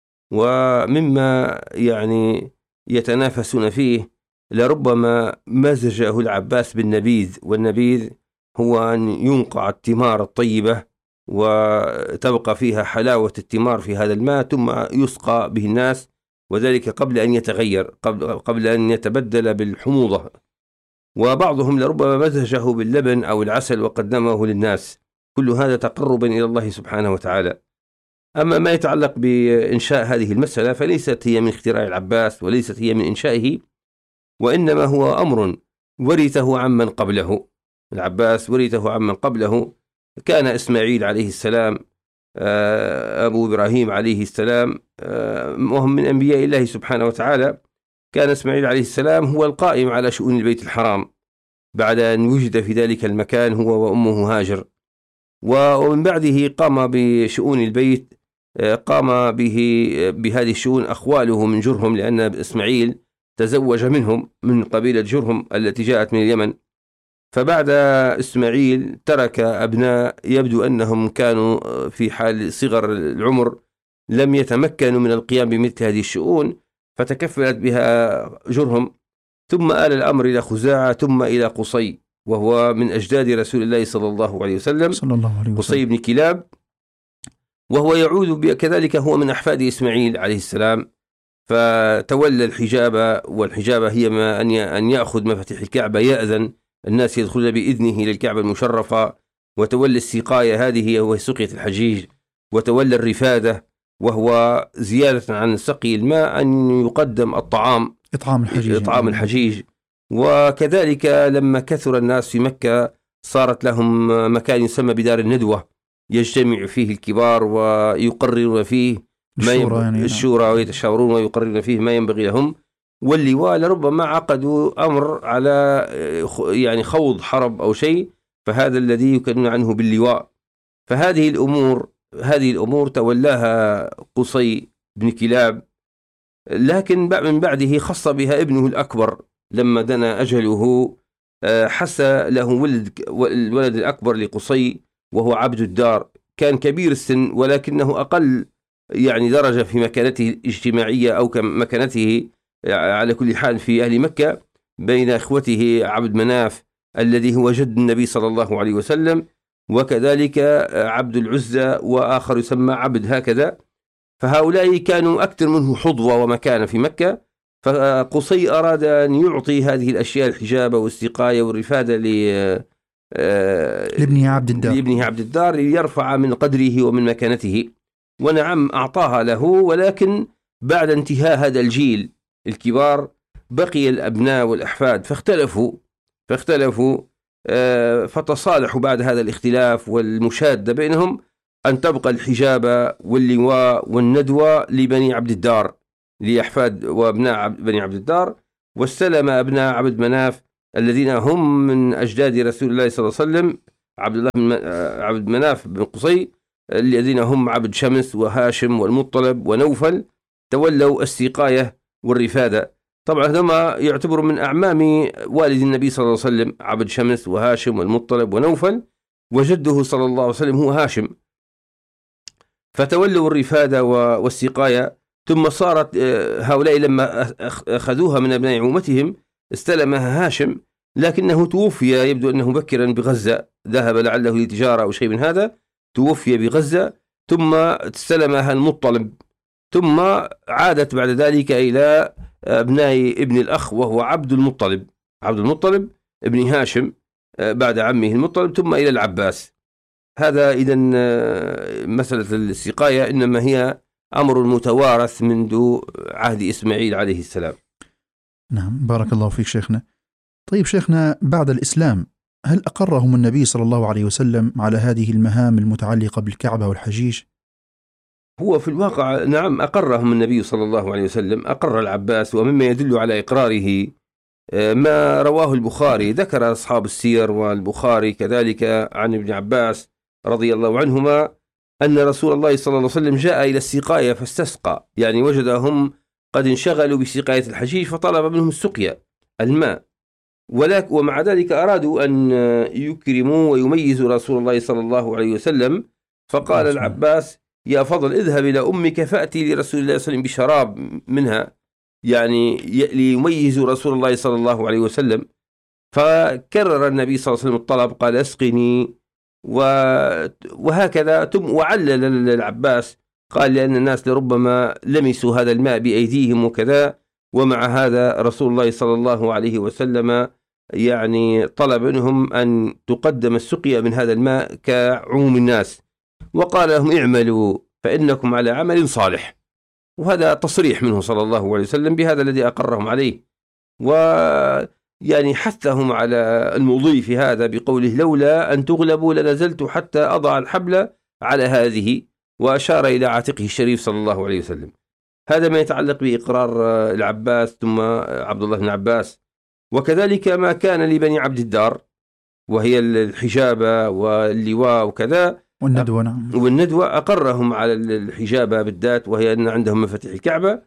ومما يعني يتنافسون فيه لربما مزجه العباس بالنبيذ، والنبيذ هو أن ينقع التمار الطيبة وتبقى فيها حلاوة التمار في هذا الماء، ثم يسقى به الناس، وذلك قبل أن يتغير، قبل, قبل أن يتبدل بالحموضة. وبعضهم لربما مزجه باللبن أو العسل وقدمه للناس، كل هذا تقربا إلى الله سبحانه وتعالى. أما ما يتعلق بإنشاء هذه المسألة فليست هي من اختراع العباس، وليست هي من إنشائه، وإنما هو أمر ورثه عمن قبله. العباس ورثه عمن قبله. كان إسماعيل عليه السلام أبو إبراهيم عليه السلام، وهم من أنبياء الله سبحانه وتعالى. كان إسماعيل عليه السلام هو القائم على شؤون البيت الحرام بعد أن وجد في ذلك المكان هو وأمه هاجر، ومن بعده قام بشؤون البيت، قام به بهذه الشؤون أخواله من جرهم، لأن إسماعيل تزوج منهم من قبيلة جرهم التي جاءت من اليمن. فبعد إسماعيل ترك أبناء يبدو أنهم كانوا في حال صغر العمر لم يتمكنوا من القيام بمثل هذه الشؤون، فتكفلت بها جرهم، ثم آل الأمر إلى خزاعة، ثم إلى قصي، وهو من أجداد رسول الله صلى الله عليه وسلم، صلى الله عليه وسلم. قصي بن كلاب، وهو يعود كذلك هو من أحفاد إسماعيل عليه السلام. فتولى الحجابة، والحجابة هي ما أن يأخذ مفاتيح الكعبة، يأذن الناس يدخلون بإذنه للكعبة المشرفة. وتولى السقاية، هذه هو سقية الحجيج. وتولى الرفادة، وهو زيادة عن سقي الماء أن يقدم الطعام، إطعام الحجيج, إطعام الحجيج. وكذلك لما كثر الناس في مكة صارت لهم مكان يسمى بدار الندوة، يجتمع فيه الكبار ويقررون فيه ما الشورى, يعني الشورى ويتشاورون ويقررون فيه ما ينبغي لهم. واللواء لربما عقدوا أمر على يعني خوض حرب أو شيء، فهذا الذي يكلمون عنه باللواء. فهذه الأمور هذه الأمور تولاها قصي بن كلاب، لكن من بعده خص بها ابنه الأكبر لما دنا أجله. حس له ولد الولد الأكبر لقصي وهو عبد الدار، كان كبير السن ولكنه أقل يعني درجة في مكانته الاجتماعية أو كمكانته على كل حال في أهل مكة بين إخوته عبد مناف الذي هو جد النبي صلى الله عليه وسلم، وكذلك عبد العزة، وآخر يسمى عبد، هكذا. فهؤلاء كانوا أكثر منه حظوة ومكانة في مكة. فقصي أراد أن يعطي هذه الأشياء، الحجابة والسقاية والرفادة لابنه عبد الدار لابنه عبد الدار ليرفع من قدره ومن مكانته. ونعم أعطاها له، ولكن بعد انتهاء هذا الجيل الكبار بقي الأبناء والأحفاد فاختلفوا فاختلفوا فتصالحوا بعد هذا الاختلاف والمشادة بينهم، أن تبقى الحجابة واللواء والندوة لبني عبد الدار، لأحفاد وأبناء بني عبد الدار، واستلم أبناء عبد مناف الذين هم من أجداد رسول الله صلى الله عليه وسلم، عبد الله بن عبد مناف بن قصي، الذين هم عبد شمس وهاشم والمطلب ونوفل، تولوا السقاية والرفادة. طبعا هذما يعتبروا من أعمام والد النبي صلى الله عليه وسلم، عبد شمس وهاشم والمطلب ونوفل، وجده صلى الله عليه وسلم هو هاشم، فتولوا الرفادة والسقاية. ثم صارت هؤلاء لما أخذوها من أبناء عمومتهم استلمها هاشم، لكنه توفي، يبدو أنه بكرا بغزة، ذهب لعله لتجارة أو شيء من هذا، توفي بغزة، ثم استلمها المطلب، ثم عادت بعد ذلك إلى أبناء ابن الأخ وهو عبد المطلب، عبد المطلب ابن هاشم بعد عمه المطلب، ثم إلى العباس. هذا إذن مسألة السقاية إنما هي أمر متوارث منذ عهد إسماعيل عليه السلام. نعم، بارك الله فيك شيخنا. طيب شيخنا، بعد الإسلام هل أقرهم النبي صلى الله عليه وسلم على هذه المهام المتعلقة بالكعبة والحجيج؟ هو في الواقع نعم أقرهم النبي صلى الله عليه وسلم، أقر العباس، ومما يدل على إقراره ما رواه البخاري، ذكر أصحاب السير والبخاري كذلك عن ابن عباس رضي الله عنهما أن رسول الله صلى الله عليه وسلم جاء إلى السقاية فاستسقى، يعني وجدهم قد انشغلوا بسقاية الحجيج فطلب منهم السقيا الماء، ولكن ومع ذلك أرادوا أن يكرموا ويميزوا رسول الله صلى الله عليه وسلم، فقال العباس يا فضل اذهب إلى أمك فأتي لرسول الله صلى الله عليه وسلم بشراب منها، يعني ليميزوا رسول الله صلى الله عليه وسلم. فكرر النبي صلى الله عليه وسلم الطلب، قال اسقني، وهكذا. ثم وعلل العباس قال لأن الناس لربما لمسوا هذا الماء بأيديهم وكذا، ومع هذا رسول الله صلى الله عليه وسلم يعني طلب منهم أن تقدم السقيا من هذا الماء كعموم الناس، وقال لهم اعملوا فإنكم على عمل صالح. وهذا تصريح منه صلى الله عليه وسلم بهذا الذي أقرهم عليه، ويعني حثهم على المضي في هذا بقوله لولا أن تغلبوا لنزلت حتى أضع الحبل على هذه، وأشار إلى عاتقه الشريف صلى الله عليه وسلم. هذا ما يتعلق بإقرار العباس ثم عبد الله بن عباس. وكذلك ما كان لبني عبد الدار وهي الحجابة واللواء وكذا والندوة، نعم، والندوة أقرهم على الحجابة بالذات، وهي أن عندهم مفاتيح الكعبة.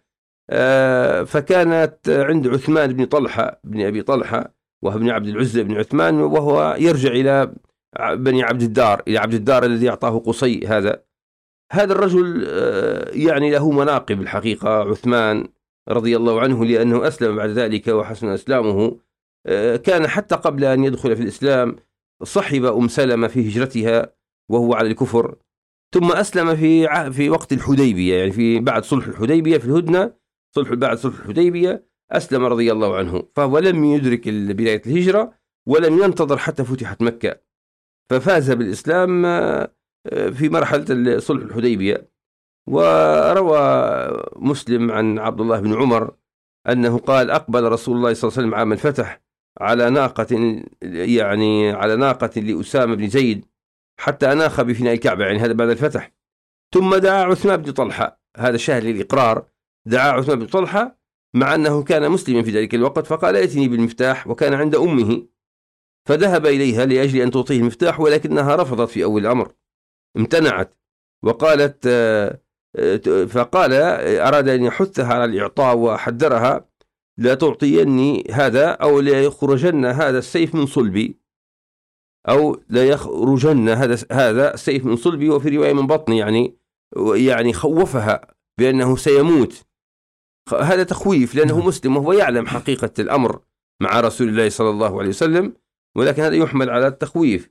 فكانت عند عثمان بن طلحة بن أبي طلحة وابن عبد العزة بن عثمان، وهو يرجع إلى بني عبد الدار، إلى عبد الدار الذي أعطاه قصي. هذا هذا الرجل يعني له مناقب الحقيقة، عثمان رضي الله عنه، لأنه أسلم بعد ذلك وحسن إسلامه. كان حتى قبل أن يدخل في الإسلام صحب أم سلمة في هجرتها وهو على الكفر، ثم أسلم في في وقت الحديبية، يعني في بعد صلح الحديبية في الهدنة، صلح بعد صلح الحديبية أسلم رضي الله عنه، فهو لم يدرك بداية الهجرة ولم ينتظر حتى فتحت مكة، ففاز بالإسلام في مرحلة صلح الحديبية. وروى مسلم عن عبد الله بن عمر أنه قال أقبل رسول الله صلى الله عليه وسلم عام الفتح على ناقة، يعني على ناقة لأسامة بن زيد حتى أناخ بفناء الكعبة، يعني هذا بعد الفتح. ثم دعا عثمان بن طلحة، هذا شاهد للإقرار، دعا عثمان بن طلحة مع أنه كان مسلما في ذلك الوقت، فقال ائتني بالمفتاح، وكان عند أمه، فذهب إليها لأجل أن تعطيه المفتاح، ولكنها رفضت في أول الأمر، امتنعت وقالت، فقال أراد أن يحثها على الإعطاء وحذرها لا تعطيني هذا أو لا يخرجن هذا السيف من صلبي، أو لا يخرجن هذا هذا السيف من صلبي، وفي رواية من بطني، يعني يعني خوفها بأنه سيموت. هذا تخويف لأنه مسلم وهو يعلم حقيقة الأمر مع رسول الله صلى الله عليه وسلم، ولكن هذا يحمل على التخويف.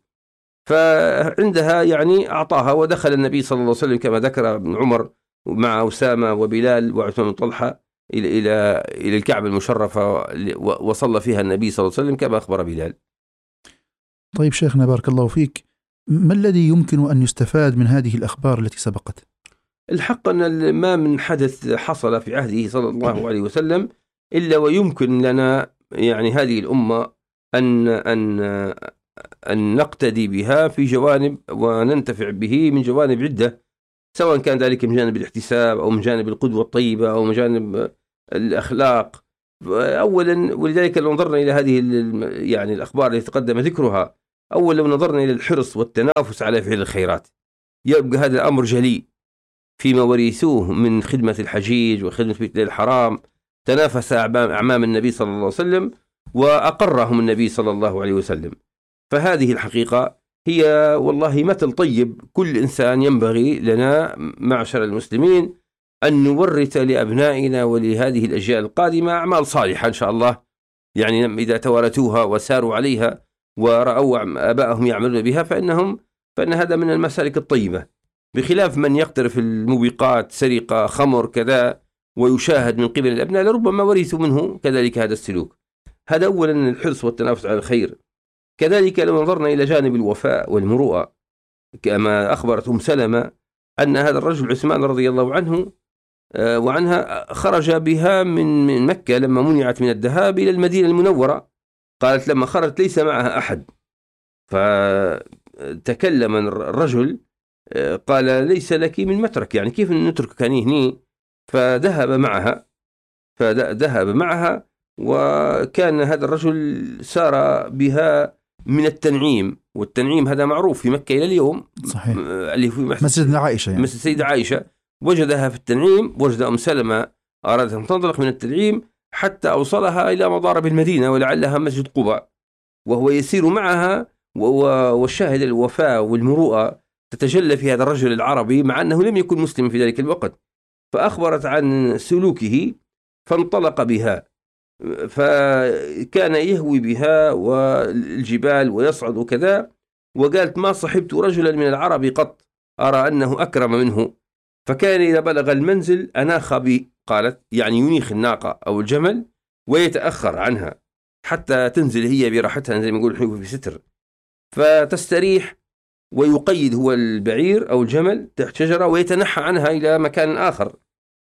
فعندها يعني أعطاها، ودخل النبي صلى الله عليه وسلم كما ذكر ابن عمر مع أسامة وبلال وعثمان بن طلحة إلى إلى إلى الكعبة المشرفة، وصلى فيها النبي صلى الله عليه وسلم كما أخبر بلال. طيب شيخنا بارك الله فيك، ما الذي يمكن أن يستفاد من هذه الأخبار التي سبقت؟ الحق أن ما من حدث حصل في عهده صلى الله عليه وسلم إلا ويمكن لنا يعني هذه الأمة أن أن أن نقتدي بها في جوانب وننتفع به من جوانب عدة، سواء كان ذلك من جانب الاحتساب أو من جانب القدوة الطيبة أو من جانب الأخلاق أولا. ولذلك لو نظرنا إلى هذه يعني الأخبار التي تقدم ذكرها، أولا لو نظرنا إلى الحرص والتنافس على فعل الخيرات، يبقى هذا الأمر جلي فيما ورثوه من خدمة الحجيج وخدمة بيت الله الحرام. تنافس أعمام النبي صلى الله عليه وسلم وأقرهم النبي صلى الله عليه وسلم. فهذه الحقيقة هي والله مثل طيب. كل إنسان ينبغي لنا معشر المسلمين أن نورث لأبنائنا ولهذه الأجيال القادمة أعمال صالحة إن شاء الله، يعني إذا توارثوها وساروا عليها ورأوا آبائهم يعملون بها فإنهم فإن هذا من المسالك الطيبة، بخلاف من يقترف الموبقات، سرقة، خمر، كذا، ويشاهد من قبل الأبناء لربما ورثوا منه كذلك هذا السلوك. هذا أولا الحرص والتنافس على الخير. كذلك لو نظرنا إلى جانب الوفاء والمروءة، كما أخبرت أم سلمة أن هذا الرجل عثمان رضي الله عنه وعنها خرج بها من مكة لما منعت من الذهاب إلى المدينة المنورة. قالت لما خرجت ليس معها أحد، فتكلم الرجل قال ليس لك من مترك، يعني كيف نترك كان هني؟ فذهب معها فذهب معها وكان هذا الرجل سار بها من التنعيم، والتنعيم هذا معروف في مكة إلى اليوم، صحيح، اللي في مسجد عائشة، يعني مسجد السيدة عائشة. وجدها في التنعيم، وجد أم سلمة أرادت أن تنطلق من التنعيم حتى أوصلها إلى مضارب المدينة ولعلها مسجد قباء، وهو يسير معها. والشاهد الوفاء والمروءة تتجلى في هذا الرجل العربي مع أنه لم يكن مسلم في ذلك الوقت. فأخبرت عن سلوكه فانطلق بها، فكان يهوي بها والجبال ويصعد وكذا. وقالت ما صحبت رجلا من العرب قط أرى أنه أكرم منه، فكان إذا بلغ المنزل أناخ بي، قالت يعني ينيخ الناقة أو الجمل ويتأخر عنها حتى تنزل هي براحتها، زي ما نقول حيوه في ستر، فتستريح، ويقيد هو البعير أو الجمل تحت شجرة ويتنحى عنها إلى مكان آخر،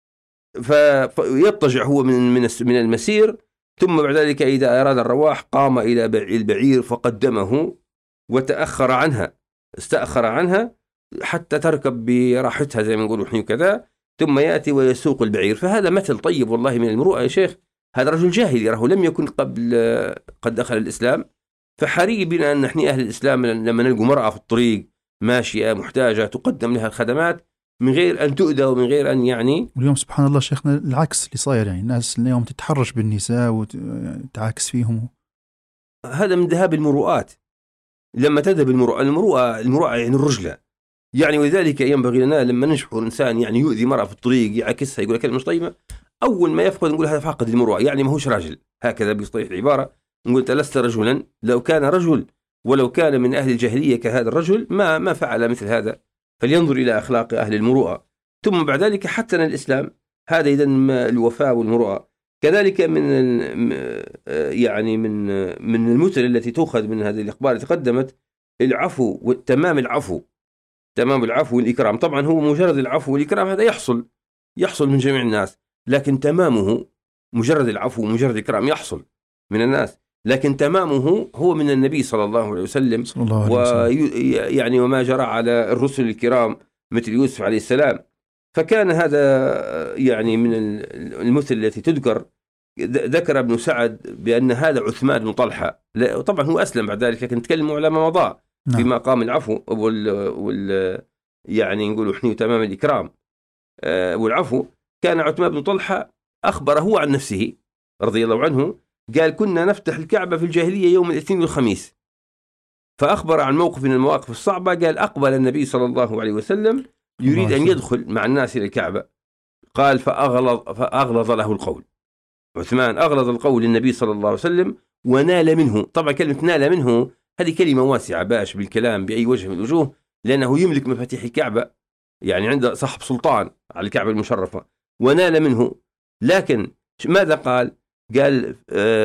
فيضطجع هو من من المسير. ثم بعد ذلك إذا أراد الرواح قام إلى البعير فقدمه وتأخر عنها، استأخر عنها حتى تركب براحتها زي ما نقول حين كذا، ثم يأتي ويسوق البعير. فهذا مثل طيب والله من المروءة يا شيخ. هذا رجل جاهلي راه لم يكن قبل قد دخل الإسلام، فحري بنا أن نحن أهل الإسلام لما نلقوا مرأة في الطريق ماشية محتاجة تقدم لها الخدمات من غير أن تؤذى ومن غير أن يعني. واليوم سبحان الله شيخنا العكس اللي صاير، يعني الناس اليوم تتحرش بالنساء وتعاكس فيهم. هذا من ذهاب المروءات. لما تذهب المروءة المروءة المروءة يعني الرجلة، يعني ولذلك ينبغي لنا لما نشوف إنسان يعني يؤذي مرأة في الطريق يعكسها يقول كلمة مش طيبة، أول ما يفقد نقول هذا فاقد المروءة، يعني ما هوش راجل، هكذا بيصطلح العبارة. نقول لست رجلا. لو كان رجل ولو كان من أهل الجاهلية كهذا الرجل ما ما فعل مثل هذا. فلينظر إلى أخلاق أهل المروءة. ثم بعد ذلك حتى الإسلام هذا إذن الوفاء والمروءة. كذلك من يعني من من المثل التي تؤخذ من هذه الأخبار التي قدمت العفو وتمام العفو، تمام العفو والإكرام. طبعا هو مجرد العفو والإكرام هذا يحصل يحصل من جميع الناس، لكن تمامه مجرد العفو ومجرد الإكرام يحصل من الناس، لكن تمامه هو من النبي صلى الله عليه وسلم. ويعني وما جرى على الرسل الكرام مثل يوسف عليه السلام. فكان هذا يعني من المثل التي تذكر. ذكر ابن سعد بأن هذا عثمان بن طلحة، طبعا هو أسلم بعد ذلك لكن نتكلم على ما مضى في مقام العفو وال, وال يعني نقول حني تمام الإكرام والعفو. كان عثمان بن طلحة أخبر هو عن نفسه رضي الله عنه، قال كنا نفتح الكعبة في الجاهلية يوم الاثنين والخميس، فأخبر عن موقف من المواقف الصعبة. قال أقبل النبي صلى الله عليه وسلم يريد أن يدخل مع الناس إلى الكعبة، قال فأغلظ, فأغلظ له القول. عثمان أغلظ القول للنبي صلى الله عليه وسلم ونال منه. طبعا كلمة نال منه هذه كلمة واسعة باش بالكلام بأي وجه من الوجوه، لأنه يملك مفاتيح الكعبة، يعني عنده صاحب سلطان على الكعبة المشرفة، ونال منه. لكن ماذا قال؟ قال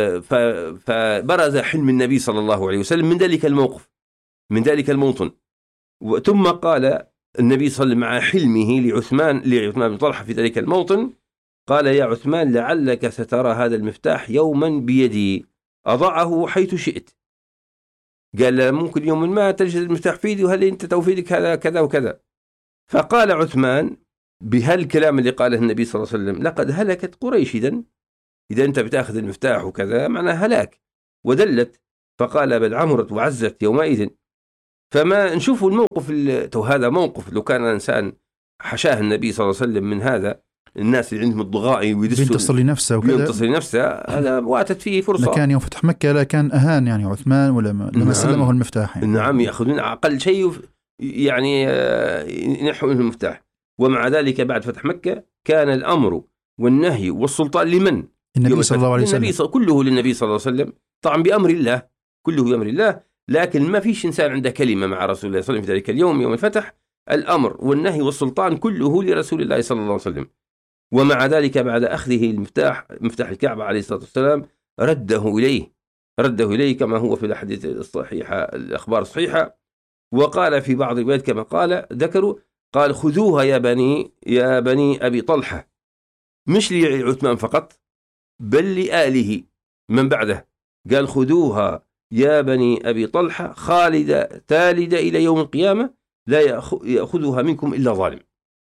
فبرز حلم النبي صلى الله عليه وسلم من ذلك الموقف من ذلك الموطن. ثم قال النبي صلى الله عليه وسلم مع حلمه لعثمان لعثمان بن طلحة في ذلك الموطن، قال يا عثمان لعلك سترى هذا المفتاح يوما بيدي أضعه حيث شئت. قال ممكن يوم ما تجد المفتاح في يدي وهل أنت توفيدك هذا كذا وكذا. فقال عثمان بهالكلام اللي قاله النبي صلى الله عليه وسلم: لقد هلكت قريش إذن، إذا أنت بتأخذ المفتاح وكذا معناه هلاك. ودلت فقال: بل عمرت وعزت يومئذ. فما نشوفوا الموقف، هذا موقف لو كان إنسان حشاه النبي صلى الله عليه وسلم من هذا الناس اللي عندهم الضغائي ويدسوا بينتصر لنفسه وكذا، بينتصر لنفسه، هذا واتت فيه فرصة. لكان يوم فتح مكة لا كان أهان يعني عثمان ولا لما نعم. سلمه المفتاح يعني. نعم، يأخذون أقل شيء يعني ينحوا المفتاح. ومع ذلك بعد فتح مكة كان الأمر والنهي والسلطان لمن؟ النبي صلى الله عليه وسلم. النبي صلى كله للنبي صلى الله عليه وسلم، طبعا بأمر الله، كله بأمر الله. لكن ما فيش إنسان عنده كلمة مع رسول الله صلى الله عليه وسلم في ذلك اليوم يوم الفتح. الأمر والنهي والسلطان كله لرسول الله صلى الله عليه وسلم. ومع ذلك بعد أخذه المفتاح، مفتاح الكعبة عليه الصلاة والسلام، رده إليه رده إليه كما هو في الأحاديث الصحيحة، الأخبار الصحيحة. وقال في بعض الروايات كما قال ذكروا، قال: خذوها يا بني يا بني أبي طلحة، مش لعثمان فقط بل لآله من بعده. قال: خذوها يا بني أبي طلحة خالدة تالدة إلى يوم القيامة، لا يأخذها منكم إلا ظالم.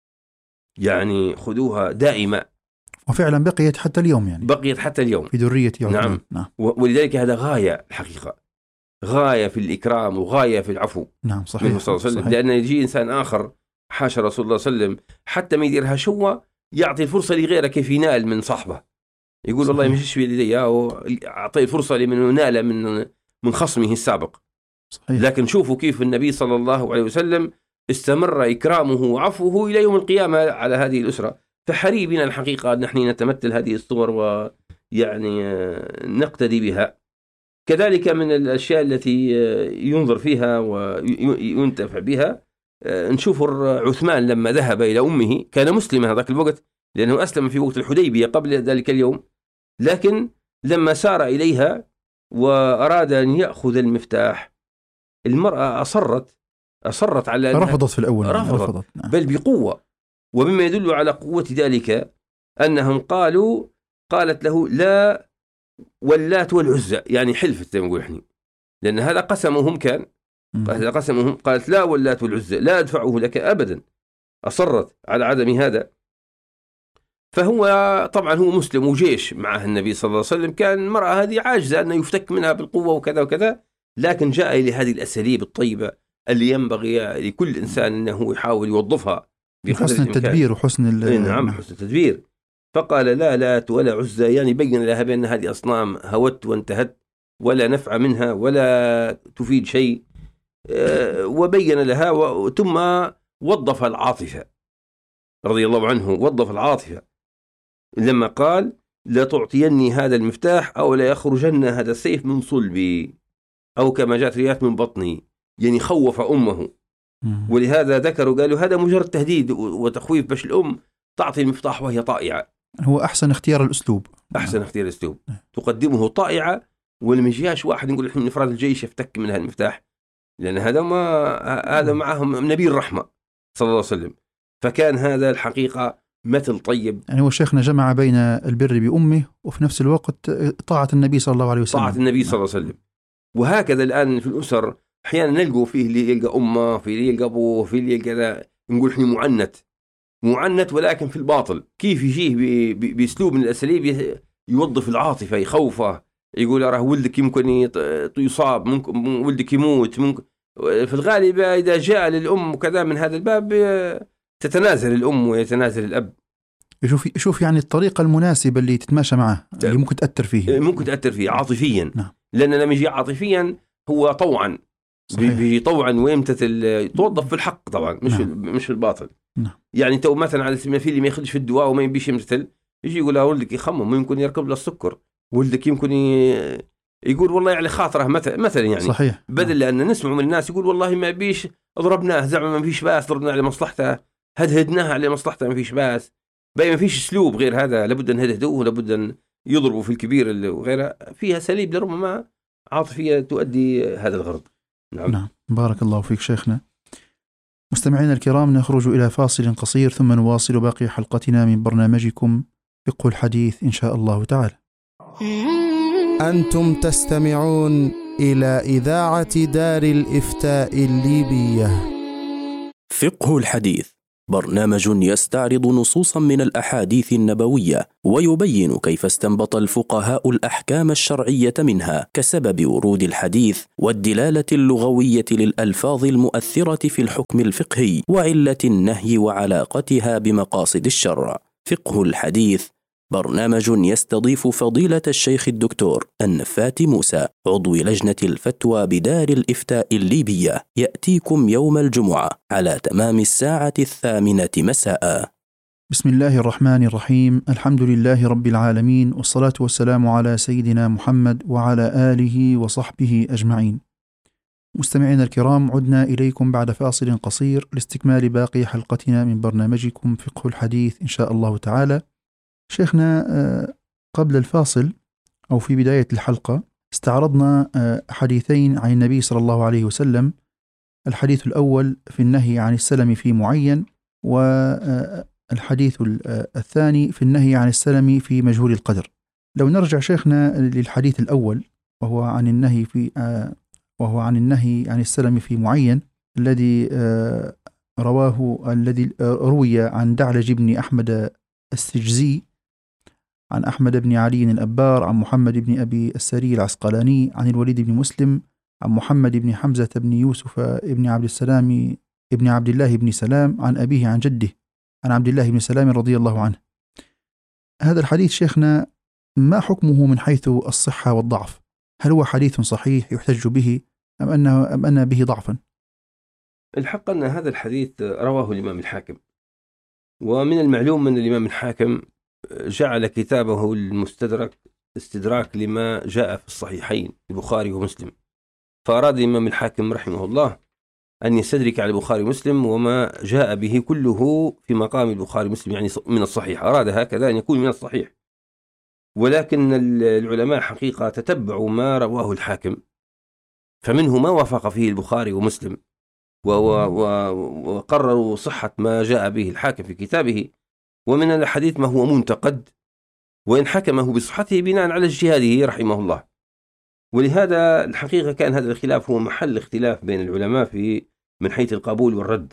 يعني خذوها دائما. وفعلا بقيت حتى اليوم، يعني بقيت حتى اليوم في ذرية عثمان. نعم. نعم. ولذلك هذا غاية الحقيقة، غاية في الإكرام وغاية في العفو. نعم صحيح, صلى الله عليه وسلم. صحيح. لأن يجي إنسان آخر حاشا رسول الله صلى الله عليه وسلم حتى ما يديرها شوى، يعطي الفرصة لغيره كيف ينال من صاحبه. يقول صحيح. والله مش في لدي، أعطي الفرصة لمن ينال من من خصمه السابق. صحيح. لكن شوفوا كيف النبي صلى الله عليه وسلم استمر إكرامه وعفوه إلى يوم القيامة على هذه الأسرة. فحري بنا الحقيقة أن نحن نتمثل هذه الصور ويعني نقتدي بها. كذلك من الأشياء التي ينظر فيها وينتفع بها، نشوف عثمان لما ذهب إلى أمه، كان مسلما هذاك الوقت لأنه أسلم في وقت الحديبية قبل ذلك اليوم، لكن لما سار إليها وأراد أن يأخذ المفتاح، المرأة أصرت أصرت على رفضت في الأول، رفضت, رفضت. نعم. بل بقوة. ومما يدل على قوة ذلك أنهم قالوا قالت له: لا واللات والعزى، يعني حلفت زي ما نقول احنا، لأن هذا قسمهم كان هذا قسمهم. قالت: لا واللات والعزى لا أدفعه لك أبدا. أصرت على عدم هذا. فهو طبعا هو مسلم وجيش معه النبي صلى الله عليه وسلم، كان المرأة هذه عاجزة أن يفتك منها بالقوة وكذا وكذا، لكن جاء إلى هذه الأساليب الطيبة اللي ينبغي لكل إنسان أنه يحاول يوظفها بحسن التدبير وحسن ال نعم حسن التدبير. فقال: لا لات ولا عزى، يعني بين لها بأن هذه أصنام هوت وانتهت، ولا نفع منها ولا تفيد شيء. وبين لها، ثم وظف العاطفة رضي الله عنه، وظف العاطفة لما قال: لا تعطيني هذا المفتاح أو لا يخرجن هذا السيف من صلبي، أو كما جاءت روايات من بطني، يعني خوف أمه. ولهذا ذكروا قالوا هذا مجرد تهديد وتخويف باش الأم تعطي المفتاح وهي طائعة. هو أحسن اختيار الأسلوب، أحسن اختيار الأسلوب تقدمه طائعة، ولما يجيش واحد نقول إحنا من أفراد الجيش يفتك من هالمفتاح، لأن هذا ما هذا معهم نبي الرحمة صلى الله عليه وسلم. فكان هذا الحقيقة مثل طيب. يعني هو شيخنا جمع بين البر بأمه وفي نفس الوقت طاعة النبي صلى الله عليه وسلم. طاعة النبي صلى الله عليه وسلم. وهكذا الآن في الأسر أحيانا نلقوا فيه اللي يلقى أمه، في اللي يلقى أبوه، في اللي يلقى نقول إحنا معنت معنت ولكن في الباطل. كيف يجيه بأسلوب من الأساليب يوظف العاطفة، يخوفه، يقول راه ولدك يمكن يصاب، ممكن ولدك يموت، ممكن. في الغالب إذا جاء للأم وكذا من هذا الباب تتنازل الأم ويتنازل الأب. يشوف يشوف يعني الطريقة المناسبة اللي تتماشى معه، اللي ممكن تأثر فيه ممكن تأثر فيه عاطفيا. نعم. لأن لما يجي عاطفيا هو طوعا بيجي طوعا ويمتثل، توظف في الحق طبعا، مش نعم. مش في الباطل. نعم. يعني تو مثلا على سبيل المثال ما ياخذش في الدواء وما يبيش يمتثل، يجي يقول ولدك يخمم، يمكن يركب له السكر، ولدك يمكن ي... يقول والله يعني خاطره مثلا مثلا يعني صحيح. بدل لأن نسمع من الناس يقول والله ما بيش ضربناه، زعما ما فيش باس، ضربناه على مصلحته، هدهدناه على مصلحته، ما فيش باس، باي ما فيش اسلوب غير هذا، لابد ان هدهدوه، لابد ان يضربوا في الكبير وغيره، فيها سليب لربما عاطفيه تؤدي هذا الغرض. نعم. نعم بارك الله فيك شيخنا. مستمعينا الكرام، نخرج إلى فاصل قصير ثم نواصل باقي حلقتنا من برنامجكم فقه الحديث إن شاء الله تعالى. أنتم تستمعون إلى إذاعة دار الإفتاء الليبية. فقه الحديث برنامج يستعرض نصوصا من الأحاديث النبوية ويبين كيف استنبط الفقهاء الأحكام الشرعية منها كسبب ورود الحديث والدلالة اللغوية للألفاظ المؤثرة في الحكم الفقهي وعلة النهي وعلاقتها بمقاصد الشرع. فقه الحديث برنامج يستضيف فضيلة الشيخ الدكتور النفات موسى عضو لجنة الفتوى بدار الإفتاء الليبية، يأتيكم يوم الجمعة على تمام الساعة الثامنة مساء. بسم الله الرحمن الرحيم. الحمد لله رب العالمين، والصلاة والسلام على سيدنا محمد وعلى آله وصحبه أجمعين. مستمعينا الكرام، عدنا إليكم بعد فاصل قصير لاستكمال باقي حلقتنا من برنامجكم فقه الحديث إن شاء الله تعالى. شيخنا، قبل الفاصل أو في بداية الحلقة استعرضنا حديثين عن النبي صلى الله عليه وسلم. الحديث الأول في النهي عن السلم في معين، والحديث الثاني في النهي عن السلم في مجهول القدر. لو نرجع شيخنا للحديث الأول وهو عن النهي في وهو عن النهي عن السلم في معين، الذي رواه الذي روي عن دعلج بن أحمد السجزي عن أحمد بن علي الأبار عن محمد بن أبي السري العسقلاني عن الوليد بن مسلم عن محمد بن حمزة بن يوسف بن عبد السلام ابن عبد الله بن سلام عن أبيه عن جده عن عبد الله بن سلام رضي الله عنه. هذا الحديث شيخنا ما حكمه من حيث الصحة والضعف؟ هل هو حديث صحيح يحتج به أم أنه أم أن به ضعفا؟ الحق أن هذا الحديث رواه الإمام الحاكم، ومن المعلوم أن الإمام الحاكم جعل كتابه المستدرك استدراك لما جاء في الصحيحين البخاري ومسلم، فأراد الإمام الحاكم رحمه الله أن يستدرك على البخاري ومسلم وما جاء به كله في مقام البخاري ومسلم، يعني من الصحيح، أراد هكذا أن يكون من الصحيح. ولكن العلماء حقيقة تتبعوا ما رواه الحاكم، فمنه ما وافق فيه البخاري ومسلم وقرروا صحة ما جاء به الحاكم في كتابه، ومن الحديث ما هو منتقد وإن حكمه بصحته بناء على اجتهاده رحمه الله. ولهذا الحقيقة كان هذا الخلاف هو محل اختلاف بين العلماء في من حيث القبول والرد.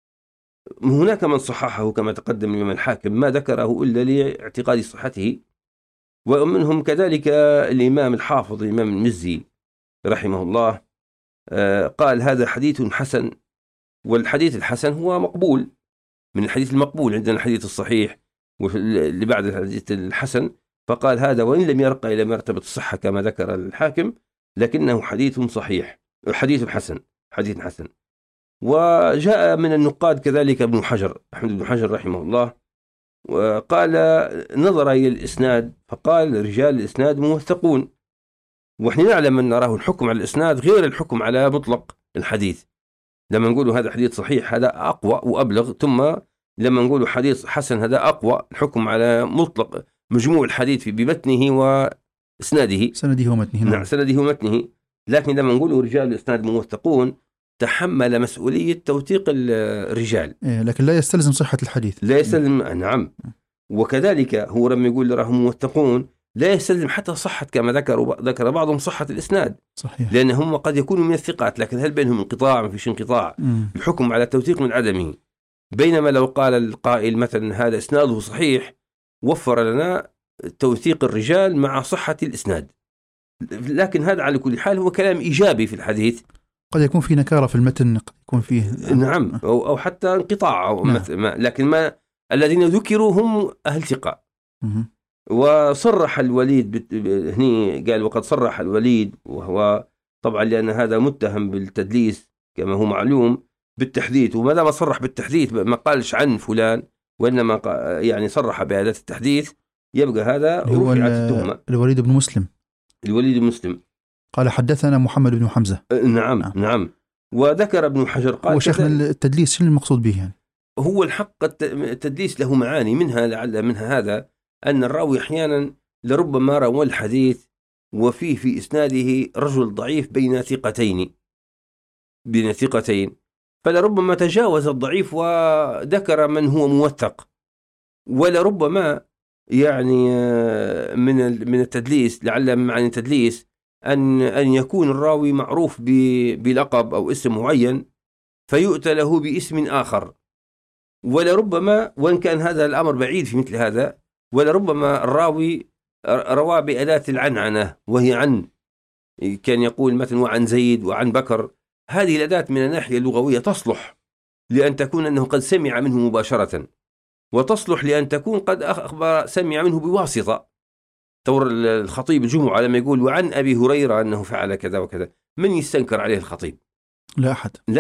هناك من صححه كما تقدم الإمام الحاكم ما ذكره إلا لاعتقاد صحته، ومنهم كذلك الإمام الحافظ الإمام المزي رحمه الله قال هذا حديث حسن، والحديث الحسن هو مقبول، من الحديث المقبول عندنا الحديث الصحيح واللي بعد الحديث الحسن، فقال هذا وإن لم يرقى إلى مرتبة الصحة كما ذكر الحاكم لكنه حديث صحيح، حديث حسن، حديث حسن. وجاء من النقاد كذلك ابن حجر أحمد بن حجر رحمه الله، وقال نظر إلى الإسناد فقال رجال الإسناد موثقون، ونحن نعلم أن نراه الحكم على الإسناد غير الحكم على مطلق الحديث. لما نقول هذا حديث صحيح هذا أقوى وأبلغ، ثم لما نقول حديث حسن هذا أقوى، الحكم على مطلق مجموع الحديث في بمتنه وإسناده سنده ومتنه. نعم سنده ومتنه. لكن لما نقول رجال الإسناد موثقون تحمل مسؤولية توثيق الرجال، إيه، لكن لا يستلزم صحة الحديث، لا يستلزم. نعم. وكذلك هو لما يقول راهم موثقون لا يستلزم حتى صحة كما ذكر ذكر بعضهم صحة الإسناد، صحيح، لأنهم قد يكونوا من الثقات لكن هل بينهم انقطاع؟ ما فيش انقطاع، م. الحكم على التوثيق من عدمه. بينما لو قال القائل مثلا هذا إسناده صحيح وفر لنا توثيق الرجال مع صحة الإسناد. لكن هذا على كل حال هو كلام إيجابي في الحديث، قد يكون في نكارة في المتن، قد يكون فيه نعم أو, أو حتى انقطاع أو نعم. ما لكن ما الذين ذكروا هم أهل ثقة. م. وصرح الوليد بت... هني قال وقد صرح الوليد، وهو طبعا لأن هذا متهم بالتدليس كما هو معلوم بالتحديث، وما دام صرح بالتحديث ما قالش عن فلان وإنما ق... يعني صرح بهذا التحديث، يبقى هذا رفعت التهمة. الوليد بن مسلم الوليد بن مسلم قال حدثنا محمد بن حمزة. نعم نعم, نعم. وذكر ابن حجر قال وشيخنا التدليس شنو المقصود به يعني؟ هو الحق التدليس له معاني، منها لعل منها هذا أن الراوي أحيانا لربما روى الحديث وفيه في إسناده رجل ضعيف بين ثقتين بين ثقتين فلربما تجاوز الضعيف وذكر من هو موثق، ولربما يعني من من التدليس لعل معنى التدليس أن أن يكون الراوي معروف بلقب أو اسم معين فيؤتى له باسم آخر، ولربما وإن كان هذا الأمر بعيد في مثل هذا، ولربما الراوي روى بأداة العنعنة وهي عن، كان يقول مثلا وعن زيد وعن بكر، هذه الأداة من الناحية اللغوية تصلح لأن تكون أنه قد سمع منه مباشرة، وتصلح لأن تكون قد أخبر سمع منه بواسطة. ثور الخطيب الجمعة لما يقول وعن أبي هريرة أنه فعل كذا وكذا، من يستنكر عليه الخطيب؟ لا أحد.